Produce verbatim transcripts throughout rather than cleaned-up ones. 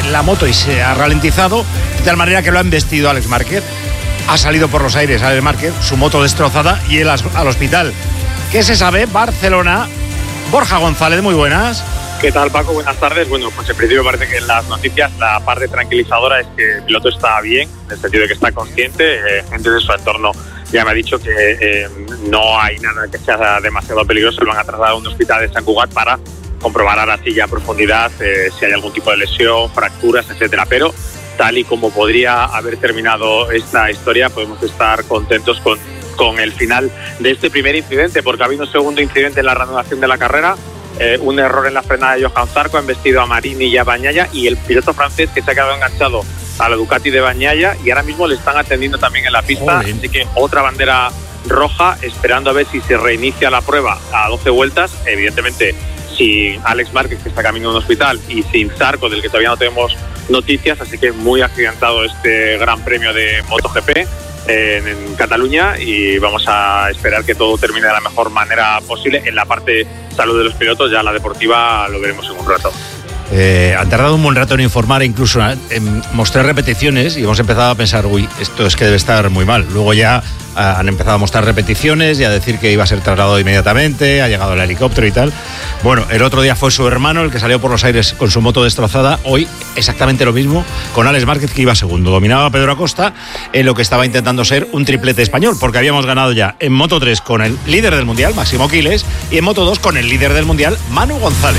la moto y se ha ralentizado, de tal manera que lo ha embestido Alex Márquez. Ha salido por los aires Alex Márquez, su moto destrozada y él al hospital. ¿Qué se sabe? Barcelona. Borja González, muy buenas. ¿Qué tal, Paco? Buenas tardes. Bueno, pues en principio parece que en las noticias la parte tranquilizadora es que el piloto está bien, en el sentido de que está consciente. Eh, gente de su entorno ya me ha dicho que eh, no hay nada que sea demasiado peligroso. Lo van a trasladar a un hospital de San Cugat para comprobar ahora sí ya a profundidad eh, si hay algún tipo de lesión, fracturas, etcétera. Pero tal y como podría haber terminado esta historia, podemos estar contentos con, con el final de este primer incidente, porque ha habido un segundo incidente en la reanudación de la carrera. Eh, un error en la frenada de Johan Zarco, ha embestido a Marini y a Bagnaia, y el piloto francés que se ha quedado enganchado a la Ducati de Bagnaia, y ahora mismo le están atendiendo también en la pista. Joder. Así que otra bandera roja, esperando a ver si se reinicia la prueba a doce vueltas. Evidentemente sin Alex Márquez, que está camino a un hospital, y sin Zarco, del que todavía no tenemos noticias, así que muy accidentado este Gran Premio de MotoGP en, en Cataluña, y vamos a esperar que todo termine de la mejor manera posible. En la parte salud de los pilotos, ya la deportiva lo veremos en un rato. Eh, han tardado un buen rato en informar, incluso en mostrar repeticiones, y hemos empezado a pensar, uy, esto es que debe estar muy mal. Luego ya uh, han empezado a mostrar repeticiones y a decir que iba a ser trasladado inmediatamente, ha llegado el helicóptero y tal. Bueno, el otro día fue su hermano el que salió por los aires con su moto destrozada. Hoy exactamente lo mismo con Alex Márquez, que iba segundo. Dominaba a Pedro Acosta en lo que estaba intentando ser un triplete español, porque habíamos ganado ya en Moto tres con el líder del Mundial, Máximo Quiles, y en Moto dos con el líder del Mundial, Manu González.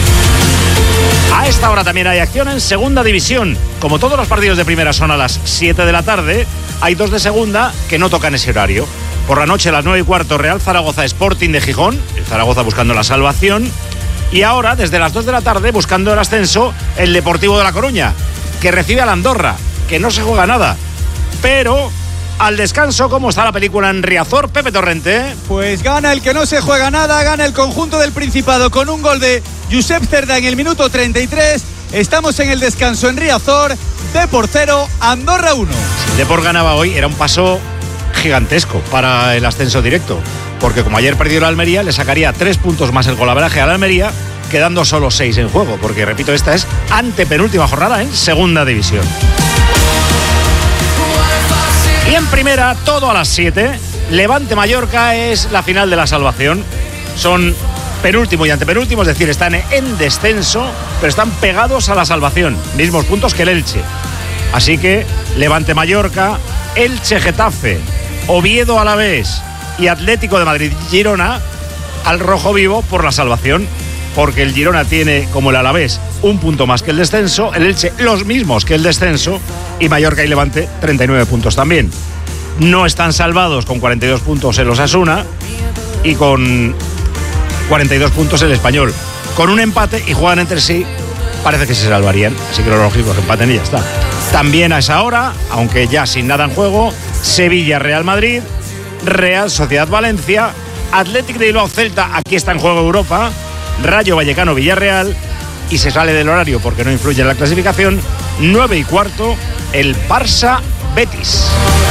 A esta hora también hay acción en segunda división. Como todos los partidos de primera son a las siete de la tarde, hay dos de segunda que no tocan ese horario. Por la noche a las nueve y cuarto, Real Zaragoza Sporting de Gijón, el Zaragoza buscando la salvación. Y ahora, desde las dos de la tarde, buscando el ascenso, el Deportivo de La Coruña, que recibe al Andorra, que no se juega nada. Pero al descanso, ¿cómo está la película en Riazor, Pepe Torrente? Pues gana el que no se juega nada, gana el conjunto del Principado con un gol de Josep Cerda en el minuto treinta y tres. Estamos en el descanso en Riazor. Depor cero, Andorra uno. Si el Depor ganaba hoy, era un paso gigantesco para el ascenso directo, porque como ayer perdió la Almería, le sacaría tres puntos más el golaveraje a la Almería, quedando solo seis en juego, porque repito, esta es antepenúltima jornada en segunda división. Y en primera, todo a las siete, Levante-Mallorca es la final de la salvación. Son penúltimo y antepenúltimo, es decir, están en descenso, pero están pegados a la salvación, mismos puntos que el Elche. Así que Levante-Mallorca, Elche-Getafe, Oviedo-Alavés y Atlético de Madrid-Girona al rojo vivo por la salvación, porque el Girona tiene, como el Alavés, un punto más que el descenso, el Elche los mismos que el descenso, y Mallorca y Levante treinta y nueve puntos también. No están salvados con cuarenta y dos puntos el Osasuna y con cuarenta y dos puntos el Español. Con un empate y juegan entre sí, parece que se salvarían, así que lo lógico es que empaten y ya está. También a esa hora, aunque ya sin nada en juego, Sevilla-Real Madrid, Real Sociedad-Valencia, Athletic de Bilbao-Celta, aquí está en juego Europa, Rayo Vallecano-Villarreal, y se sale del horario porque no influye en la clasificación, nueve y cuarto, el Barça-Betis.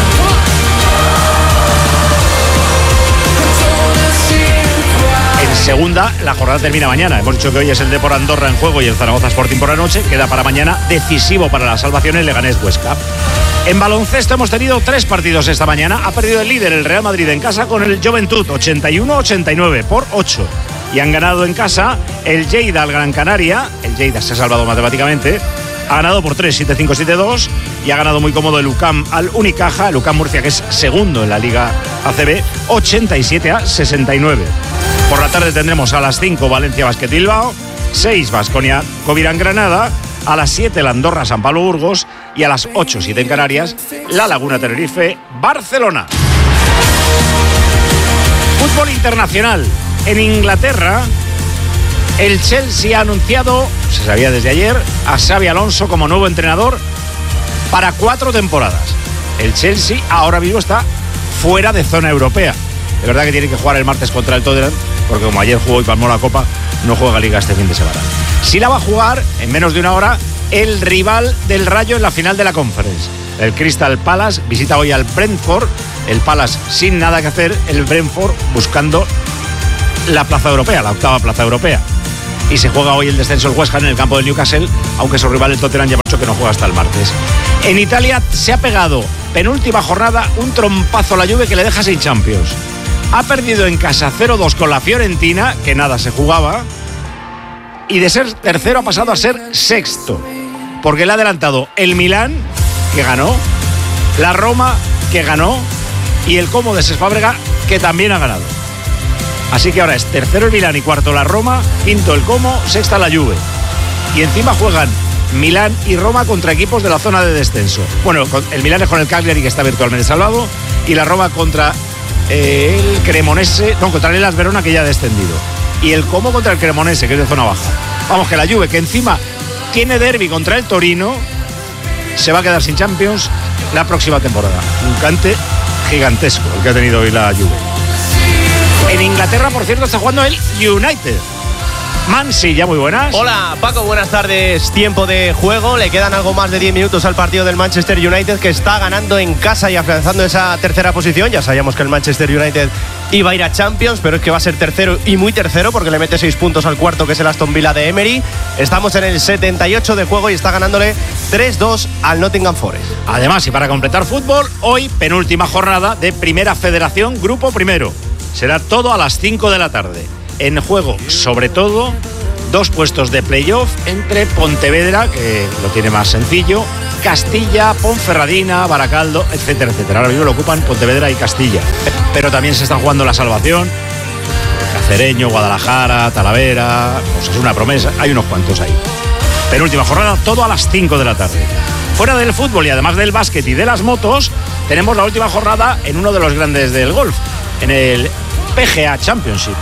En segunda, la jornada termina mañana. Hemos dicho que hoy es el Depor Andorra en juego y el Zaragoza Sporting por la noche. Queda para mañana decisivo para la salvación el Leganés-Huesca. En baloncesto hemos tenido tres partidos esta mañana. Ha perdido el líder, el Real Madrid, en casa con el Juventud, ochenta y uno a ochenta y nueve por ocho. Y han ganado en casa el Lleida al Gran Canaria. El Lleida se ha salvado matemáticamente. Ha ganado por tres, siete cinco, siete dos. Y ha ganado muy cómodo el U C A M al Unicaja. El U C A M Murcia, que es segundo en la Liga A C B, ochenta y siete a sesenta y nueve. Por la tarde tendremos a las cinco Valencia Basket Bilbao, seis Baskonia Covirán Granada, a las siete la Andorra San Pablo Burgos y a las ocho, siete en Canarias, La Laguna Tenerife Barcelona. Fútbol internacional. En Inglaterra, el Chelsea ha anunciado, se sabía desde ayer, a Xabi Alonso como nuevo entrenador para cuatro temporadas. El Chelsea ahora mismo está fuera de zona europea. De verdad que tiene que jugar el martes contra el Tottenham, porque como ayer jugó y palmó la Copa, no juega Liga este fin de semana. Sí la va a jugar en menos de una hora el rival del Rayo en la final de la Conference. El Crystal Palace visita hoy al Brentford. El Palace sin nada que hacer, el Brentford buscando la plaza europea, la octava plaza europea. Y se juega hoy el descenso el West Ham en el campo del Newcastle, aunque su rival el Tottenham ya ha dicho que que no juega hasta el martes. En Italia se ha pegado, penúltima jornada, un trompazo a la Juve que le deja sin Champions. Ha perdido en casa cero dos con la Fiorentina, que nada se jugaba, y de ser tercero ha pasado a ser sexto, porque le ha adelantado el Milán, que ganó, la Roma, que ganó, y el Como de Cesc Fàbregas, que también ha ganado. Así que ahora es tercero el Milán y cuarto la Roma, quinto el Como, sexta la Juve. Y encima juegan Milán y Roma contra equipos de la zona de descenso. Bueno, el Milán es con el Cagliari, que está virtualmente salvado, y la Roma contra eh, el Cremonese, no, contra el Hellas Verona, que ya ha descendido. Y el Como contra el Cremonese, que es de zona baja. Vamos, que la Juve, que encima tiene derbi contra el Torino, se va a quedar sin Champions la próxima temporada. Un cante gigantesco el que ha tenido hoy la Juve. En Inglaterra, por cierto, está jugando el United. Mansilla, muy buenas. Hola, Paco, buenas tardes. Tiempo de juego. Le quedan algo más de diez minutos al partido del Manchester United, que está ganando en casa y afianzando esa tercera posición. Ya sabíamos que el Manchester United iba a ir a Champions, pero es que va a ser tercero y muy tercero, porque le mete seis puntos al cuarto, que es el Aston Villa de Emery. Estamos en el setenta y ocho de juego y está ganándole tres dos al Nottingham Forest. Además, y para completar fútbol, hoy penúltima jornada de Primera Federación, Grupo Primero. Será todo a las cinco de la tarde. En juego, sobre todo, dos puestos de playoff entre Pontevedra, que lo tiene más sencillo, Castilla, Ponferradina, Baracaldo, etcétera, etcétera. Ahora mismo lo ocupan Pontevedra y Castilla. Pero también se están jugando la salvación. Cacereño, Guadalajara, Talavera, pues es una promesa. Hay unos cuantos ahí. Penúltima jornada, todo a las cinco de la tarde. Fuera del fútbol y además del básquet y de las motos, tenemos la última jornada en uno de los grandes del golf, en el P G A Championship.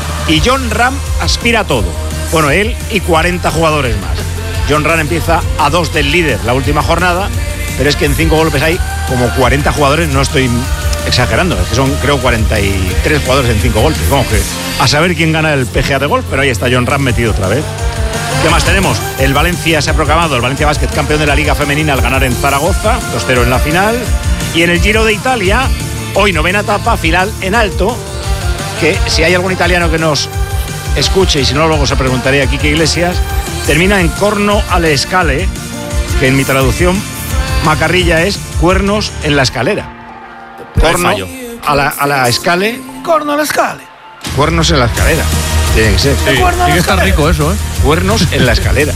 Y Jon Rahm aspira a todo. Bueno, él y cuarenta jugadores más. Jon Rahm empieza a dos del líder la última jornada, pero es que en cinco golpes hay como cuarenta jugadores, no estoy exagerando, es que son creo cuarenta y tres jugadores en cinco golpes. Vamos, que a saber quién gana el P G A de golf, pero ahí está Jon Rahm metido otra vez. ¿Qué más tenemos? El Valencia se ha proclamado, el Valencia Basket, campeón de la Liga Femenina al ganar en Zaragoza, dos cero en la final. Y en el Giro de Italia, hoy novena etapa, final en alto, que si hay algún italiano que nos escuche, y si no luego se preguntaría a Quique Iglesias, termina en Corno alle Scale, que en mi traducción macarrilla es cuernos en la escalera. Corno a la, a la escale. Corno a la escale. Cuernos en la escalera. Tiene que ser. Sí, Tiene que estar rico eso, ¿eh? Cuernos en la escalera.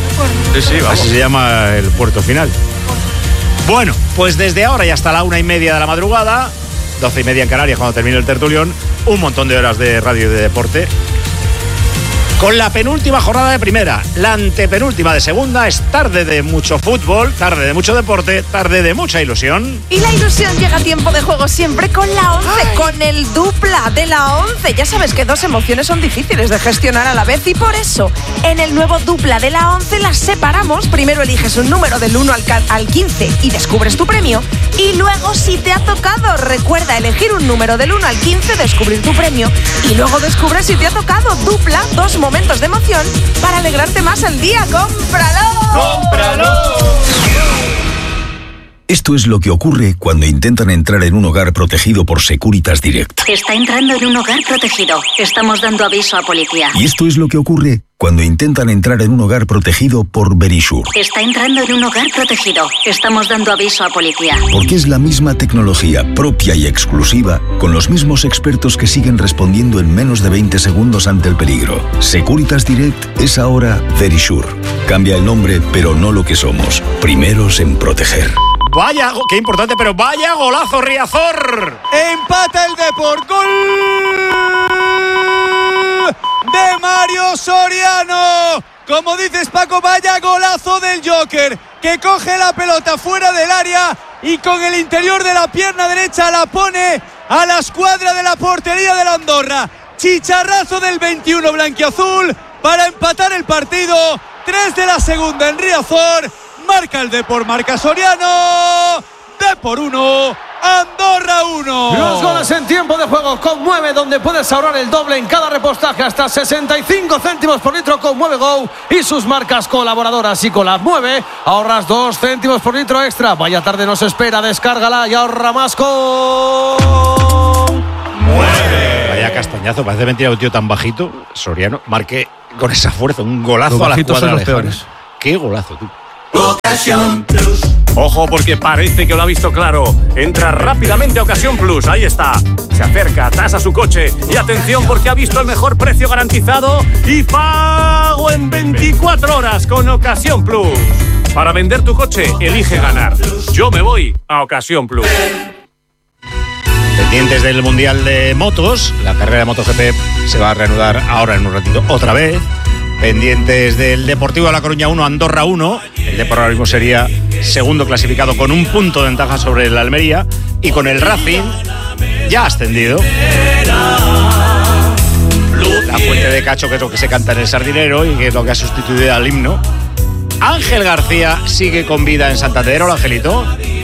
Sí, sí, vamos. Así se llama el puerto final. Bueno, pues desde ahora y hasta la una y media de la madrugada, doce y media en Canarias cuando termine el tertulión, un montón de horas de radio y de deporte. Con la penúltima jornada de primera, la antepenúltima de segunda, es tarde de mucho fútbol, tarde de mucho deporte, tarde de mucha ilusión. Y la ilusión llega a tiempo de juego siempre con la once, Ay. con el dupla de la once. Ya sabes que dos emociones son difíciles de gestionar a la vez y por eso en el nuevo dupla de la once las separamos. Primero eliges un número del uno al quince y descubres tu premio. Y luego, si te ha tocado, recuerda elegir un número del uno al quince, descubrir tu premio. Y luego descubres si te ha tocado. Dupla, dos momentos de emoción para alegrarte más el día. ¡Cómpralo! ¡Cómpralo! Esto es lo que ocurre cuando intentan entrar en un hogar protegido por Securitas Direct. Está entrando en un hogar protegido. Estamos dando aviso a policía. Y esto es lo que ocurre cuando intentan entrar en un hogar protegido por Verisure. Está entrando en un hogar protegido. Estamos dando aviso a policía. Porque es la misma tecnología propia y exclusiva, con los mismos expertos que siguen respondiendo en menos de veinte segundos ante el peligro. Securitas Direct es ahora Verisure. Cambia el nombre, pero no lo que somos. Primeros en proteger. Vaya, qué importante, pero vaya golazo, Riazor. Empata el Depor. Gol de Mario Soriano. Como dices, Paco, vaya golazo del Joker, que coge la pelota fuera del área y con el interior de la pierna derecha la pone a la escuadra de la portería de la Andorra. Chicharrazo del veintiuno blanquiazul para empatar el partido. Tres de la segunda en Riazor. Marca el Depor, marca Soriano. Depor uno, Andorra uno. Los goles en tiempo de juego. Conmueve, donde puedes ahorrar el doble en cada repostaje, hasta sesenta y cinco céntimos por litro. Conmueve Go y sus marcas colaboradoras. Y con la Mueve ahorras dos céntimos por litro extra. Vaya tarde nos espera, descárgala y ahorra más con Mueve. Vaya castañazo, parece mentira un tío tan bajito. Soriano marque con esa fuerza un golazo los a la bajitos escuadra son los de peores. Qué golazo, tú. Ocasión Plus. Ojo, porque parece que lo ha visto claro. Entra rápidamente a Ocasión Plus. Ahí está. Se acerca, tasa su coche. Y atención, porque ha visto el mejor precio garantizado y pago en veinticuatro horas con Ocasión Plus. Para vender tu coche, elige ganar. Yo me voy a Ocasión Plus. Pendientes del Mundial de Motos. La carrera de MotoGP se va a reanudar ahora en un ratito otra vez. Pendientes del Deportivo de La Coruña uno, Andorra uno. El Deportivo ahora mismo sería segundo clasificado con un punto de ventaja sobre el Almería. Y con el Racing ya ascendido. La Fuente de Cacho, que es lo que se canta en el Sardinero y que es lo que ha sustituido al himno. Ángel García sigue con vida en Santander. Hola, Angelito.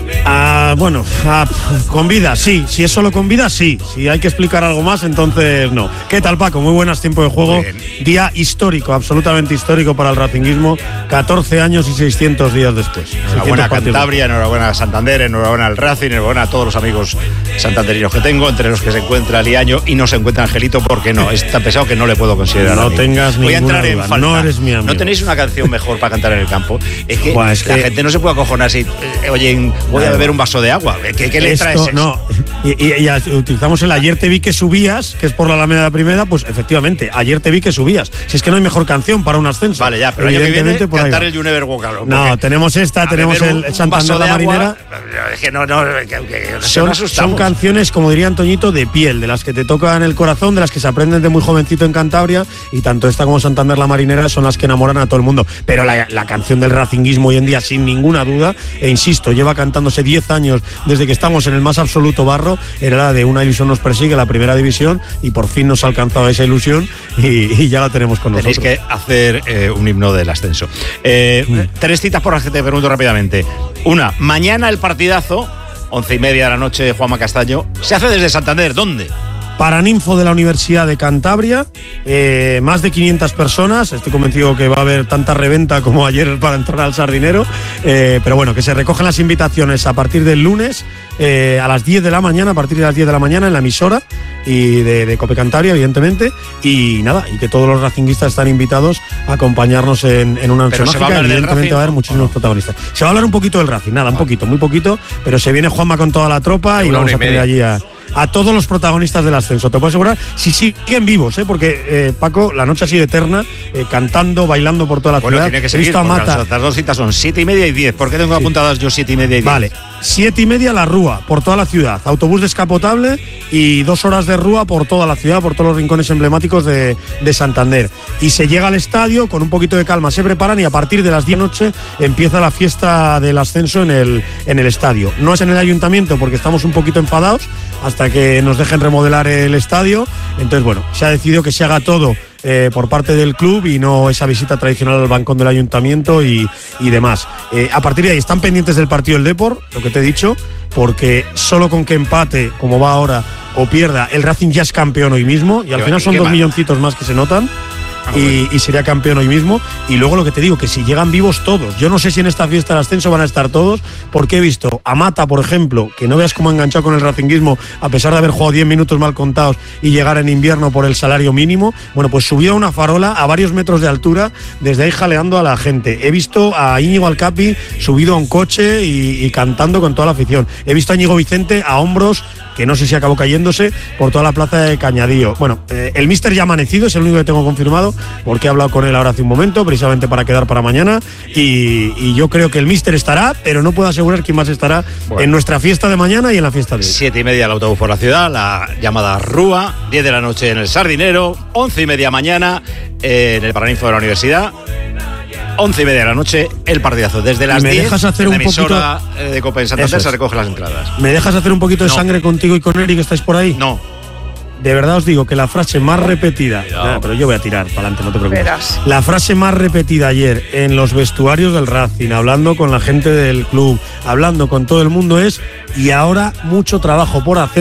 Ah, bueno, ah, con vida, sí. Si es solo con vida, sí. Si hay que explicar algo más, entonces no. ¿Qué tal, Paco? Muy buenas, tiempo de juego. Día histórico, absolutamente histórico para el racinguismo. catorce años y seiscientos días después. Enhorabuena a Cantabria, enhorabuena a Santander, enhorabuena al Racing, enhorabuena a todos los amigos santanderinos que tengo, entre los que se encuentra Liaño y no se encuentra Angelito, porque no, es tan pesado que no le puedo considerar. No tengas Voy a entrar ninguna en duda, falta. no eres mi amigo. ¿No tenéis una canción mejor para cantar en el campo? Es que Buah, es la que- gente no se puede acojonar si, eh, oye, voy a beber un vaso de agua. ¿Qué, qué letra Esto, es esa? No, y, y- y utilizamos el ayer te vi que subías, que es por la Alameda de la Primera, pues efectivamente, ayer te vi que subías. Si es que no hay mejor canción para un ascenso. Vale, ya, pero el año que viene Evidentemente, por ahí cantar va. el You Never Walk Alone. No, porque tenemos esta, a tenemos beber el un- un Santander vaso la de agua, Marinera. Es que no, no, que, que, que no Son, nos son asustamos. canciones, como diría Antoñito, de piel, de las que te tocan el corazón, de las que se aprenden de muy jovencito en Cantabria, y tanto esta como Santander la Marinera son las que enamoran a todo el mundo. Pero la, la canción del racinguismo hoy en día, sin ninguna duda, e insisto, lleva cantándose diez años desde que estamos en el más absoluto barro, era la de Una ilusión nos persigue, la primera división, y por fin nos ha alcanzado esa ilusión y, y ya la tenemos con Tenéis nosotros. que hacer eh, un himno del ascenso. Eh, Mm. Tres citas por las que te pregunto rápidamente. Una, mañana el partidazo, once y media de la noche, Juanma Castaño. Se hace desde Santander, ¿dónde? Paraninfo de la Universidad de Cantabria, eh, más de quinientas personas, estoy convencido que va a haber tanta reventa como ayer para entrar al Sardinero, eh, pero bueno, que se recogen las invitaciones a partir del lunes eh, a las diez de la mañana, a partir de las diez de la mañana en la emisora y de, de Cope Cantabria, evidentemente, y nada, y que todos los racinguistas están invitados a acompañarnos en, en una noche Pero se va a mágica, hablar del evidentemente Racing, va a haber ¿no? muchísimos protagonistas. Se va a hablar un poquito del Racing, nada, un poquito, muy poquito, pero se viene Juanma con toda la tropa y Una vamos hora a y tener media. allí a a todos los protagonistas del ascenso. Te puedo asegurar, si siguen vivos, ¿eh? Porque eh, Paco, la noche ha sido eterna, eh, cantando, bailando por toda la Bueno, ciudad. tiene que He seguir, visto a porque Mata. las otras dos citas son siete y media y diez. ¿Por qué tengo apuntadas yo siete y media y diez? Vale, siete y media la Rúa, por toda la ciudad. Autobús descapotable y dos horas de Rúa por toda la ciudad, por todos los rincones emblemáticos de, de Santander. Y se llega al estadio, con un poquito de calma se preparan y a partir de las diez de la noche empieza la fiesta del ascenso en el, en el estadio. No es en el ayuntamiento porque estamos un poquito enfadados hasta que nos dejen remodelar el estadio. Entonces, bueno, se ha decidido que se haga todo eh, por parte del club y no esa visita tradicional al bancón del ayuntamiento y, y demás. Eh, a partir de ahí están pendientes del partido del Depor, lo que te he dicho, porque solo con que empate, como va ahora, o pierda, el Racing ya es campeón hoy mismo y al ¿Y final son qué dos más? milloncitos más que se notan. Y, y sería campeón hoy mismo. Y luego lo que te digo, que si llegan vivos todos, yo no sé si en esta fiesta del ascenso van a estar todos, porque he visto a Mata, por ejemplo, que no veas cómo ha enganchado con el racinguismo, a pesar de haber jugado diez minutos mal contados y llegar en invierno por el salario mínimo. Bueno, pues subió a una farola a varios metros de altura, desde ahí jaleando a la gente. He visto a Íñigo Alcapi subido a un coche y, y cantando con toda la afición. He visto a Íñigo Vicente a hombros, que no sé si acabó cayéndose, por toda la plaza de Cañadío. Bueno, eh, el míster ya ha amanecido, es el único que tengo confirmado, porque he hablado con él ahora hace un momento, precisamente para quedar para mañana, y, y yo creo que el míster estará, pero no puedo asegurar quién más estará Bueno. en nuestra fiesta de mañana y en la fiesta de hoy. Siete y media el autobús por la ciudad, la llamada Rúa, diez de la noche en el Sardinero, once y media mañana eh, en el Paraninfo de la Universidad, once y media de la noche el partidazo. Desde las ¿Me diez dejas hacer en la un poquito- emisora eh, de Copa en Santander Eso es. se recogen las entradas. ¿Me dejas hacer un poquito de No. sangre contigo y con Eric, que estáis por ahí? No. De verdad os digo que la frase más repetida, Nah, pero yo voy a tirar para adelante, no te preocupes. Verás. La frase más repetida ayer en los vestuarios del Racing, hablando con la gente del club, hablando con todo el mundo es: y ahora mucho trabajo por hacer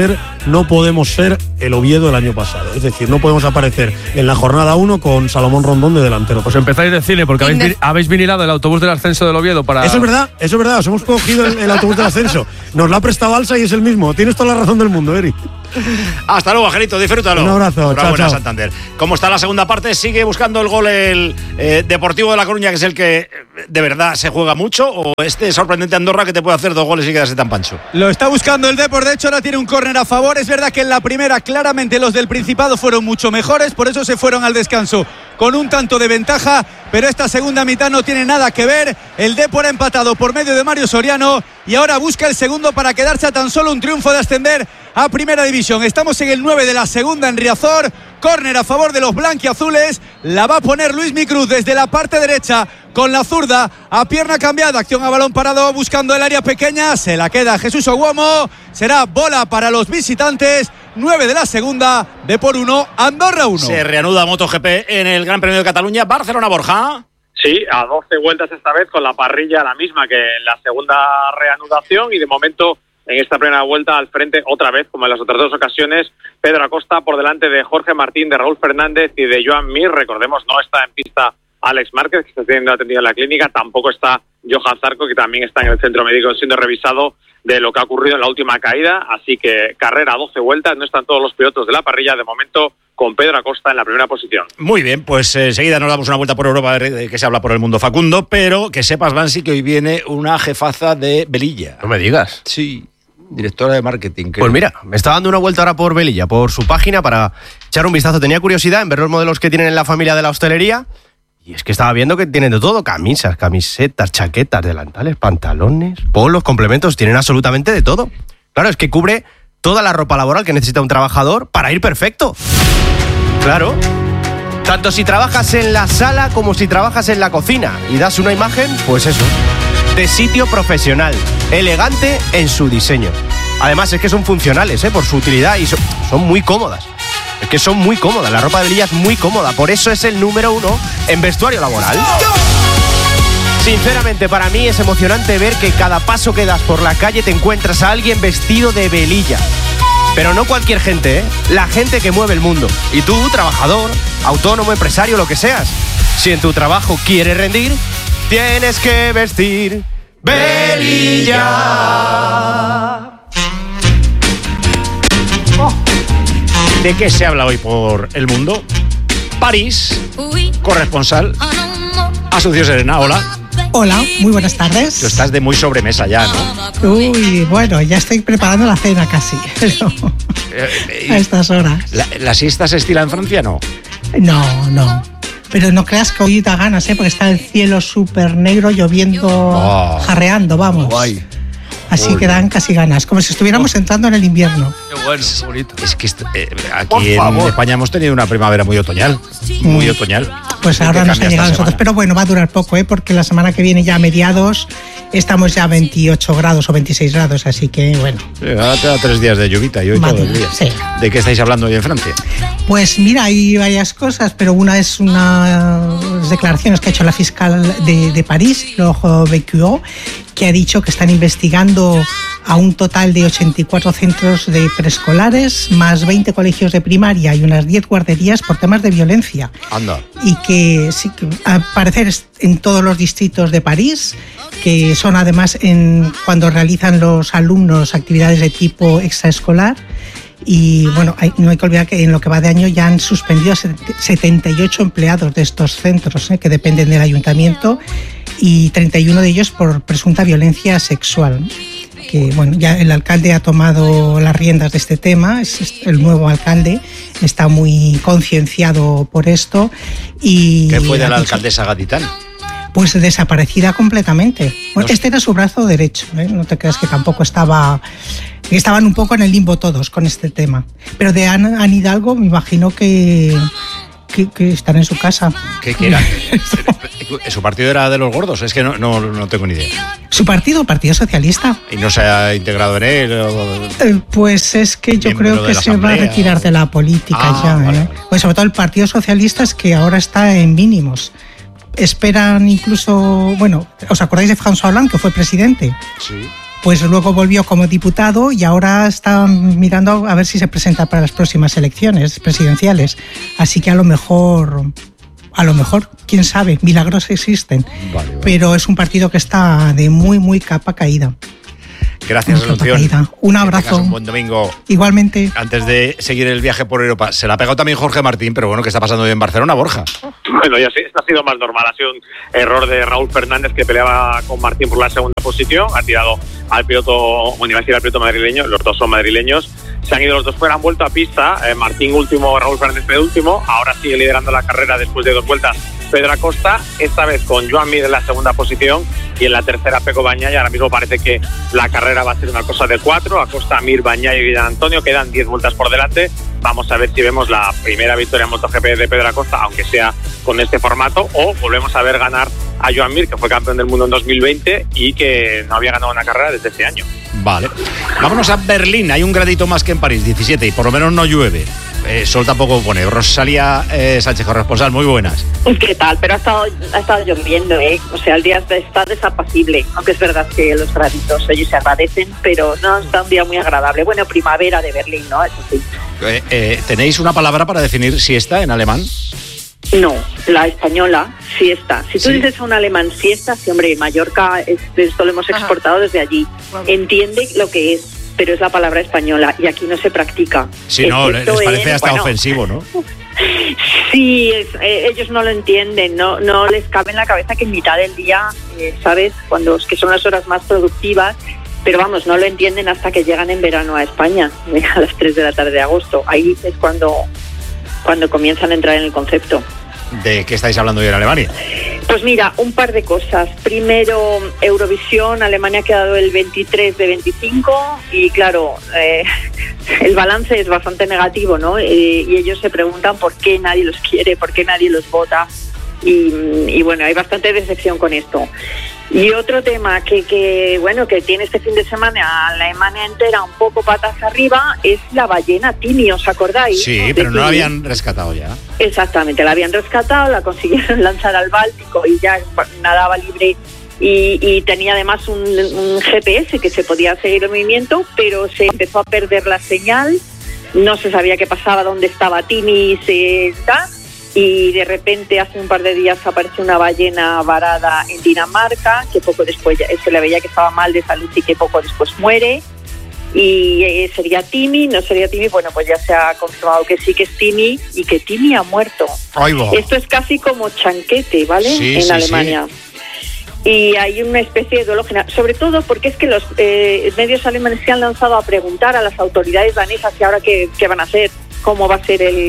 no podemos ser el Oviedo del año pasado. Es decir, no podemos aparecer en la jornada uno con Salomón Rondón de delantero. Pues empezáis de cine, porque habéis, vi- habéis vinilado el autobús del ascenso del Oviedo para… Eso es verdad, eso es verdad. Os hemos cogido el, el autobús del ascenso. Nos lo ha prestado Alsa y es el mismo. Tienes toda la razón del mundo, Eri. Hasta luego, Angelito, disfrútalo. Un abrazo, chao, chao. Santander. ¿Cómo está la segunda parte? Sigue buscando el gol el eh, Deportivo de La Coruña, que es el que de verdad se juega mucho, o este sorprendente Andorra que te puede hacer dos goles y quedarse tan pancho. Lo está buscando el Depor, de hecho ahora tiene un córner a favor. Es verdad que en la primera claramente los del Principado fueron mucho mejores, por eso se fueron al descanso con un tanto de ventaja, pero esta segunda mitad no tiene nada que ver. El Depor ha empatado por medio de Mario Soriano y ahora busca el segundo para quedarse a tan solo un triunfo de ascender a Primera División. Estamos en el nueve de la segunda en Riazor. Córner a favor de los blanquiazules. La va a poner Luis Micruz desde la parte derecha con la zurda a pierna cambiada. Acción a balón parado buscando el área pequeña. Se la queda Jesús Oguomo. Será bola para los visitantes. nueve de la segunda. Depor uno, Andorra uno. Se reanuda MotoGP en el Gran Premio de Cataluña. Barcelona, Borja. Sí, a doce vueltas esta vez, con la parrilla la misma que en la segunda reanudación, y de momento en esta primera vuelta al frente otra vez, como en las otras dos ocasiones, Pedro Acosta por delante de Jorge Martín, de Raúl Fernández y de Joan Mir. Recordemos, no está en pista Alex Márquez, que está siendo atendido en la clínica, tampoco está Johan Zarco, que también está en el centro médico siendo revisado de lo que ha ocurrido en la última caída. Así que carrera a doce vueltas, no están todos los pilotos de la parrilla, de momento con Pedro Acosta en la primera posición. Muy bien, pues eh, enseguida nos damos una vuelta por Europa, a ver de qué se habla por el mundo, Facundo, pero que sepas, Bansi, que hoy viene una jefaza de Velilla. No me digas. Sí, directora de marketing. Creo. Pues mira, me está dando una vuelta ahora por Velilla, por su página, para echar un vistazo. Tenía curiosidad en ver los modelos que tienen en la familia de la hostelería, y es que estaba viendo que tienen de todo: camisas, camisetas, chaquetas, delantales, pantalones, polos, complementos, tienen absolutamente de todo. Claro, es que cubre toda la ropa laboral que necesita un trabajador para ir perfecto. Claro. Tanto si trabajas en la sala como si trabajas en la cocina y das una imagen, pues eso, de sitio profesional, elegante en su diseño. Además es que son funcionales, ¿eh? Por su utilidad, y son, son muy cómodas. Es que son muy cómodas, la ropa de Velilla es muy cómoda, por eso es el número uno en vestuario laboral. Sinceramente, para mí es emocionante ver que cada paso que das por la calle te encuentras a alguien vestido de Velilla. Pero no cualquier gente, ¿eh? La gente que mueve el mundo. Y tú, trabajador, autónomo, empresario, lo que seas, si en tu trabajo quieres rendir, tienes que vestir Velilla. Oh. ¿De qué se habla hoy por el mundo? París, corresponsal. Asunción Serena, hola. Hola, muy buenas tardes. Tú estás de muy sobremesa ya, ¿no? Uy, bueno, ya estoy preparando la cena casi. A estas horas. ¿La, ¿La siesta se estila en Francia, no? No, no. Pero no creas que hoy da ganas, ¿eh? Porque está el cielo súper negro, lloviendo, oh. jarreando, vamos. Guay. Así Uy. que dan casi ganas, como si estuviéramos oh. entrando en el invierno. Qué bueno, qué bonito. Es que eh, aquí en España hemos tenido una primavera muy otoñal. Muy mm. otoñal. Pues ahora nos ha llegado a nosotros, pero bueno, va a durar poco, ¿eh? Porque la semana que viene, ya a mediados, estamos ya a veintiocho grados o veintiséis grados, así que bueno. Sí, ahora te da tres días de lluvita y hoy todo el día. Sí. ¿De qué estáis hablando hoy en Francia? Pues mira, hay varias cosas, pero una es unas declaraciones que ha hecho la fiscal de, de París, Laure Becquot, que ha dicho que están investigando a un total de ochenta y cuatro centros de preescolares, más veinte colegios de primaria y unas diez guarderías por temas de violencia. Anda. Y que, sí, que al parecer en todos los distritos de París, que son además en, cuando realizan los alumnos actividades de tipo extraescolar. Y bueno, hay, no hay que olvidar que en lo que va de año ya han suspendido a setenta y ocho empleados de estos centros, ¿eh? que dependen del ayuntamiento, y treinta y uno de ellos por presunta violencia sexual. Que bueno, ya el alcalde ha tomado las riendas de este tema, es el nuevo alcalde, está muy concienciado por esto. Y ¿qué fue de la alcaldesa gaditana? Pues desaparecida completamente. Bueno, no. Este era su brazo derecho, ¿eh? No te creas que tampoco estaba... Estaban un poco en el limbo todos con este tema. Pero de Ana, Ana Hidalgo me imagino que, que, que están en su casa. ¿Qué, qué era? ¿Su partido era de los gordos? Es que no, no, no tengo ni idea. ¿Su partido? Partido Socialista. ¿Y no se ha integrado en él? O... Eh, pues es que yo creo que se va a retirar de la política ah, ya. Vale. ¿eh? Pues sobre todo el Partido Socialista es que ahora está en mínimos. Esperan incluso... Bueno, ¿os acordáis de François Hollande, que fue presidente? Sí. pues luego volvió como diputado y ahora está mirando a ver si se presenta para las próximas elecciones presidenciales. Así que a lo mejor, a lo mejor, quién sabe, milagros existen. Vale, vale. Pero es un partido que está de muy, muy capa caída. Gracias, Asunción. Un abrazo. Un buen domingo. Igualmente. Antes de seguir el viaje por Europa, se la ha pegado también Jorge Martín, pero bueno, ¿qué está pasando hoy en Barcelona, Borja? Bueno, ya sí, esto ha sido más normal. Ha sido un error de Raúl Fernández, que peleaba con Martín por la segunda posición. Ha tirado al piloto, bueno, iba a decir al piloto madrileño, los dos son madrileños. Se han ido los dos fuera, han vuelto a pista. Eh, Martín último, Raúl Fernández penúltimo. Ahora sigue liderando la carrera después de dos vueltas Pedro Acosta, esta vez con Joan Mir en la segunda posición y en la tercera Peco Bagnaia. Ahora mismo parece que la carrera va a ser una cosa de cuatro: Acosta, Mir, Bagnaia y Guillermo Antonio. Quedan diez vueltas por delante. Vamos a ver si vemos la primera victoria en MotoGP de Pedro Acosta, aunque sea con este formato, o volvemos a ver ganar a Joan Mir, que fue campeón del mundo en dos mil veinte y que no había ganado una carrera desde ese año. Vale. Vámonos a Berlín. Hay un gradito más que en París, diecisiete, y por lo menos no llueve. Eh, sol tampoco pone. Rosalía eh, Sánchez, corresponsal, muy buenas. ¿Qué tal? Pero ha estado, ha estado lloviendo, ¿eh? O sea, el día está desapacible, aunque es verdad que los graditos ellos se agradecen, pero no, está un día muy agradable. Bueno, primavera de Berlín, ¿no? Eso sí. Eh, eh, ¿Tenéis una palabra para definir siesta en alemán? No, la española, siesta. Si tú ¿Sí? dices a un alemán siesta, sí, hombre, Mallorca, es, esto lo hemos Ajá. exportado desde allí. Bueno. Entiende lo que es, pero es la palabra española y aquí no se practica. Sí, no, les parece en, hasta bueno, ofensivo, ¿no? Sí, es, eh, ellos no lo entienden, no no les cabe en la cabeza que en mitad del día, eh, ¿sabes? Cuando que son las horas más productivas, pero vamos, no lo entienden hasta que llegan en verano a España, a las tres de la tarde de agosto. Ahí es cuando, cuando comienzan a entrar en el concepto. ¿De qué estáis hablando hoy en Alemania? Pues mira, un par de cosas. Primero, Eurovisión, Alemania ha quedado el veintitrés de veinticinco y claro, eh, el balance es bastante negativo, ¿no? Eh, y ellos se preguntan por qué nadie los quiere, por qué nadie los vota. Y, y bueno, hay bastante decepción con esto. Y otro tema que, que bueno que tiene este fin de semana a Alemania entera un poco patas arriba es la ballena Timi, ¿os acordáis? Sí, pero no la habían rescatado ya. Exactamente, la habían rescatado, la consiguieron lanzar al Báltico y ya nadaba libre y, y tenía además un, un G P S que se podía seguir el movimiento, pero se empezó a perder la señal, no se sabía qué pasaba, dónde estaba Timi, se está. Y de repente hace un par de días apareció una ballena varada en Dinamarca, que poco después ya, se le veía que estaba mal de salud y que poco después muere. Y eh, sería Timi, no sería Timi, bueno, pues ya se ha confirmado que sí que es Timi y que Timi ha muerto. Esto es casi como chanquete, ¿vale? Sí, en sí, Alemania. Sí. Y hay una especie de duelo general, sobre todo porque es que los eh, medios alemanes se han lanzado a preguntar a las autoridades danesas que ahora qué, qué van a hacer, cómo va a ser el...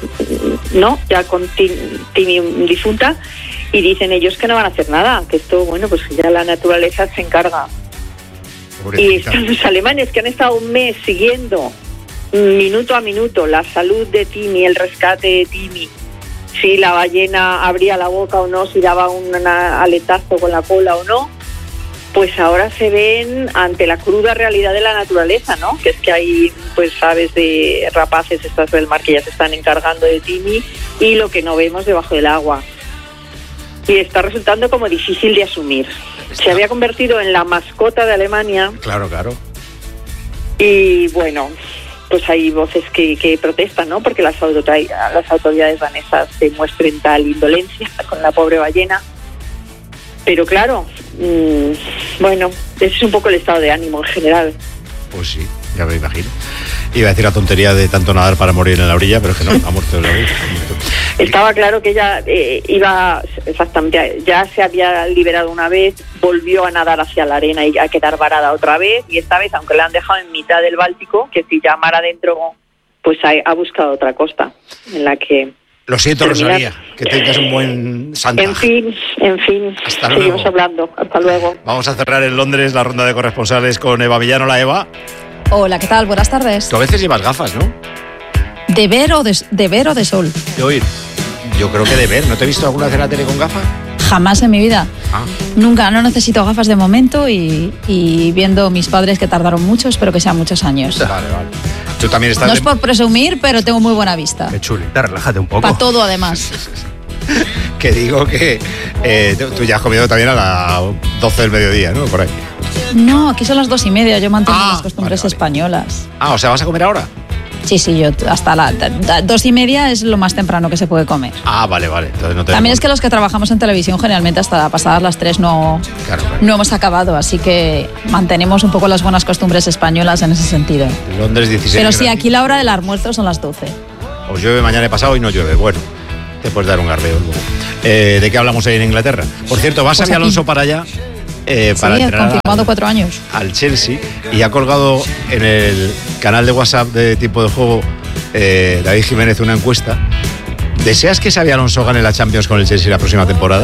no, ya con Timi difunta, y dicen ellos que no van a hacer nada, que esto, bueno, pues ya la naturaleza se encarga. Pobrecita. Y están los alemanes que han estado un mes siguiendo minuto a minuto la salud de Timi, el rescate de Timi, si la ballena abría la boca o no, si daba un aletazo con la cola o no, pues ahora se ven ante la cruda realidad de la naturaleza, ¿no? Que es que hay pues aves de rapaces estas del mar que ya se están encargando de Timi y lo que no vemos debajo del agua. Y está resultando como difícil de asumir. Está. Se había convertido en la mascota de Alemania. Claro, claro. Y bueno, pues hay voces que, que protestan, ¿no? Porque las autoridades, las autoridades danesas demuestren tal indolencia con la pobre ballena. Pero claro, mmm, bueno, ese es un poco el estado de ánimo en general. Pues sí, ya me imagino. Iba a decir la tontería de tanto nadar para morir en la orilla, pero es que no, ha muerto en la orilla. Estaba claro que ella eh, iba, exactamente, ya se había liberado una vez, volvió a nadar hacia la arena y a quedar varada otra vez, y esta vez, aunque la han dejado en mitad del Báltico, que si ya mar adentro, pues ha, ha buscado otra costa en la que... Lo siento, terminar. Rosalía, que tengas un buen Santa. En fin, en fin. Hasta Seguimos luego. hablando. Hasta luego. Vamos a cerrar en Londres la ronda de corresponsales con Eva Villano. La Eva. Hola, ¿qué tal? Buenas tardes. Tú a veces llevas gafas, ¿no? ¿De ver o de, de, ver o de sol? De oír. Yo creo que de ver. ¿No te he visto alguna vez en la tele con gafas? Jamás en mi vida. Ah. Nunca, no necesito gafas de momento y, y viendo mis padres que tardaron mucho, espero que sean muchos años. Vale, vale. Tú también estás... No es por presumir, pero tengo muy buena vista. Qué chulita, relájate un poco. Para todo, además. Que digo que eh, tú ya has comido también a las doce del mediodía, ¿no? Por ahí. No, aquí son las dos y media. Yo mantengo Ah, las costumbres vale, vale. españolas. Ah, o sea, ¿vas a comer ahora? Sí, sí, yo hasta las dos y media es lo más temprano que se puede comer. Ah, vale, vale. Entonces no te También es que los que trabajamos en televisión generalmente hasta pasadas las tres no, Claro, claro. no hemos acabado, así que mantenemos un poco las buenas costumbres españolas en ese sentido. Londres dieciséis. Pero sí, grados. aquí la hora del almuerzo son las doce. Os llueve mañana he pasado y no llueve. Bueno, te puedes dar un garbeo luego. Eh, ¿De qué hablamos ahí en Inglaterra? Por cierto, va Pues Xabi aquí. Alonso para allá eh, para Sí, entrenar confirmado cuatro años. al Chelsea y ha colgado en el canal de WhatsApp de Tiempo de Juego eh, David Jiménez una encuesta. ¿Deseas que Xabi Alonso gane la Champions con el Chelsea la próxima temporada?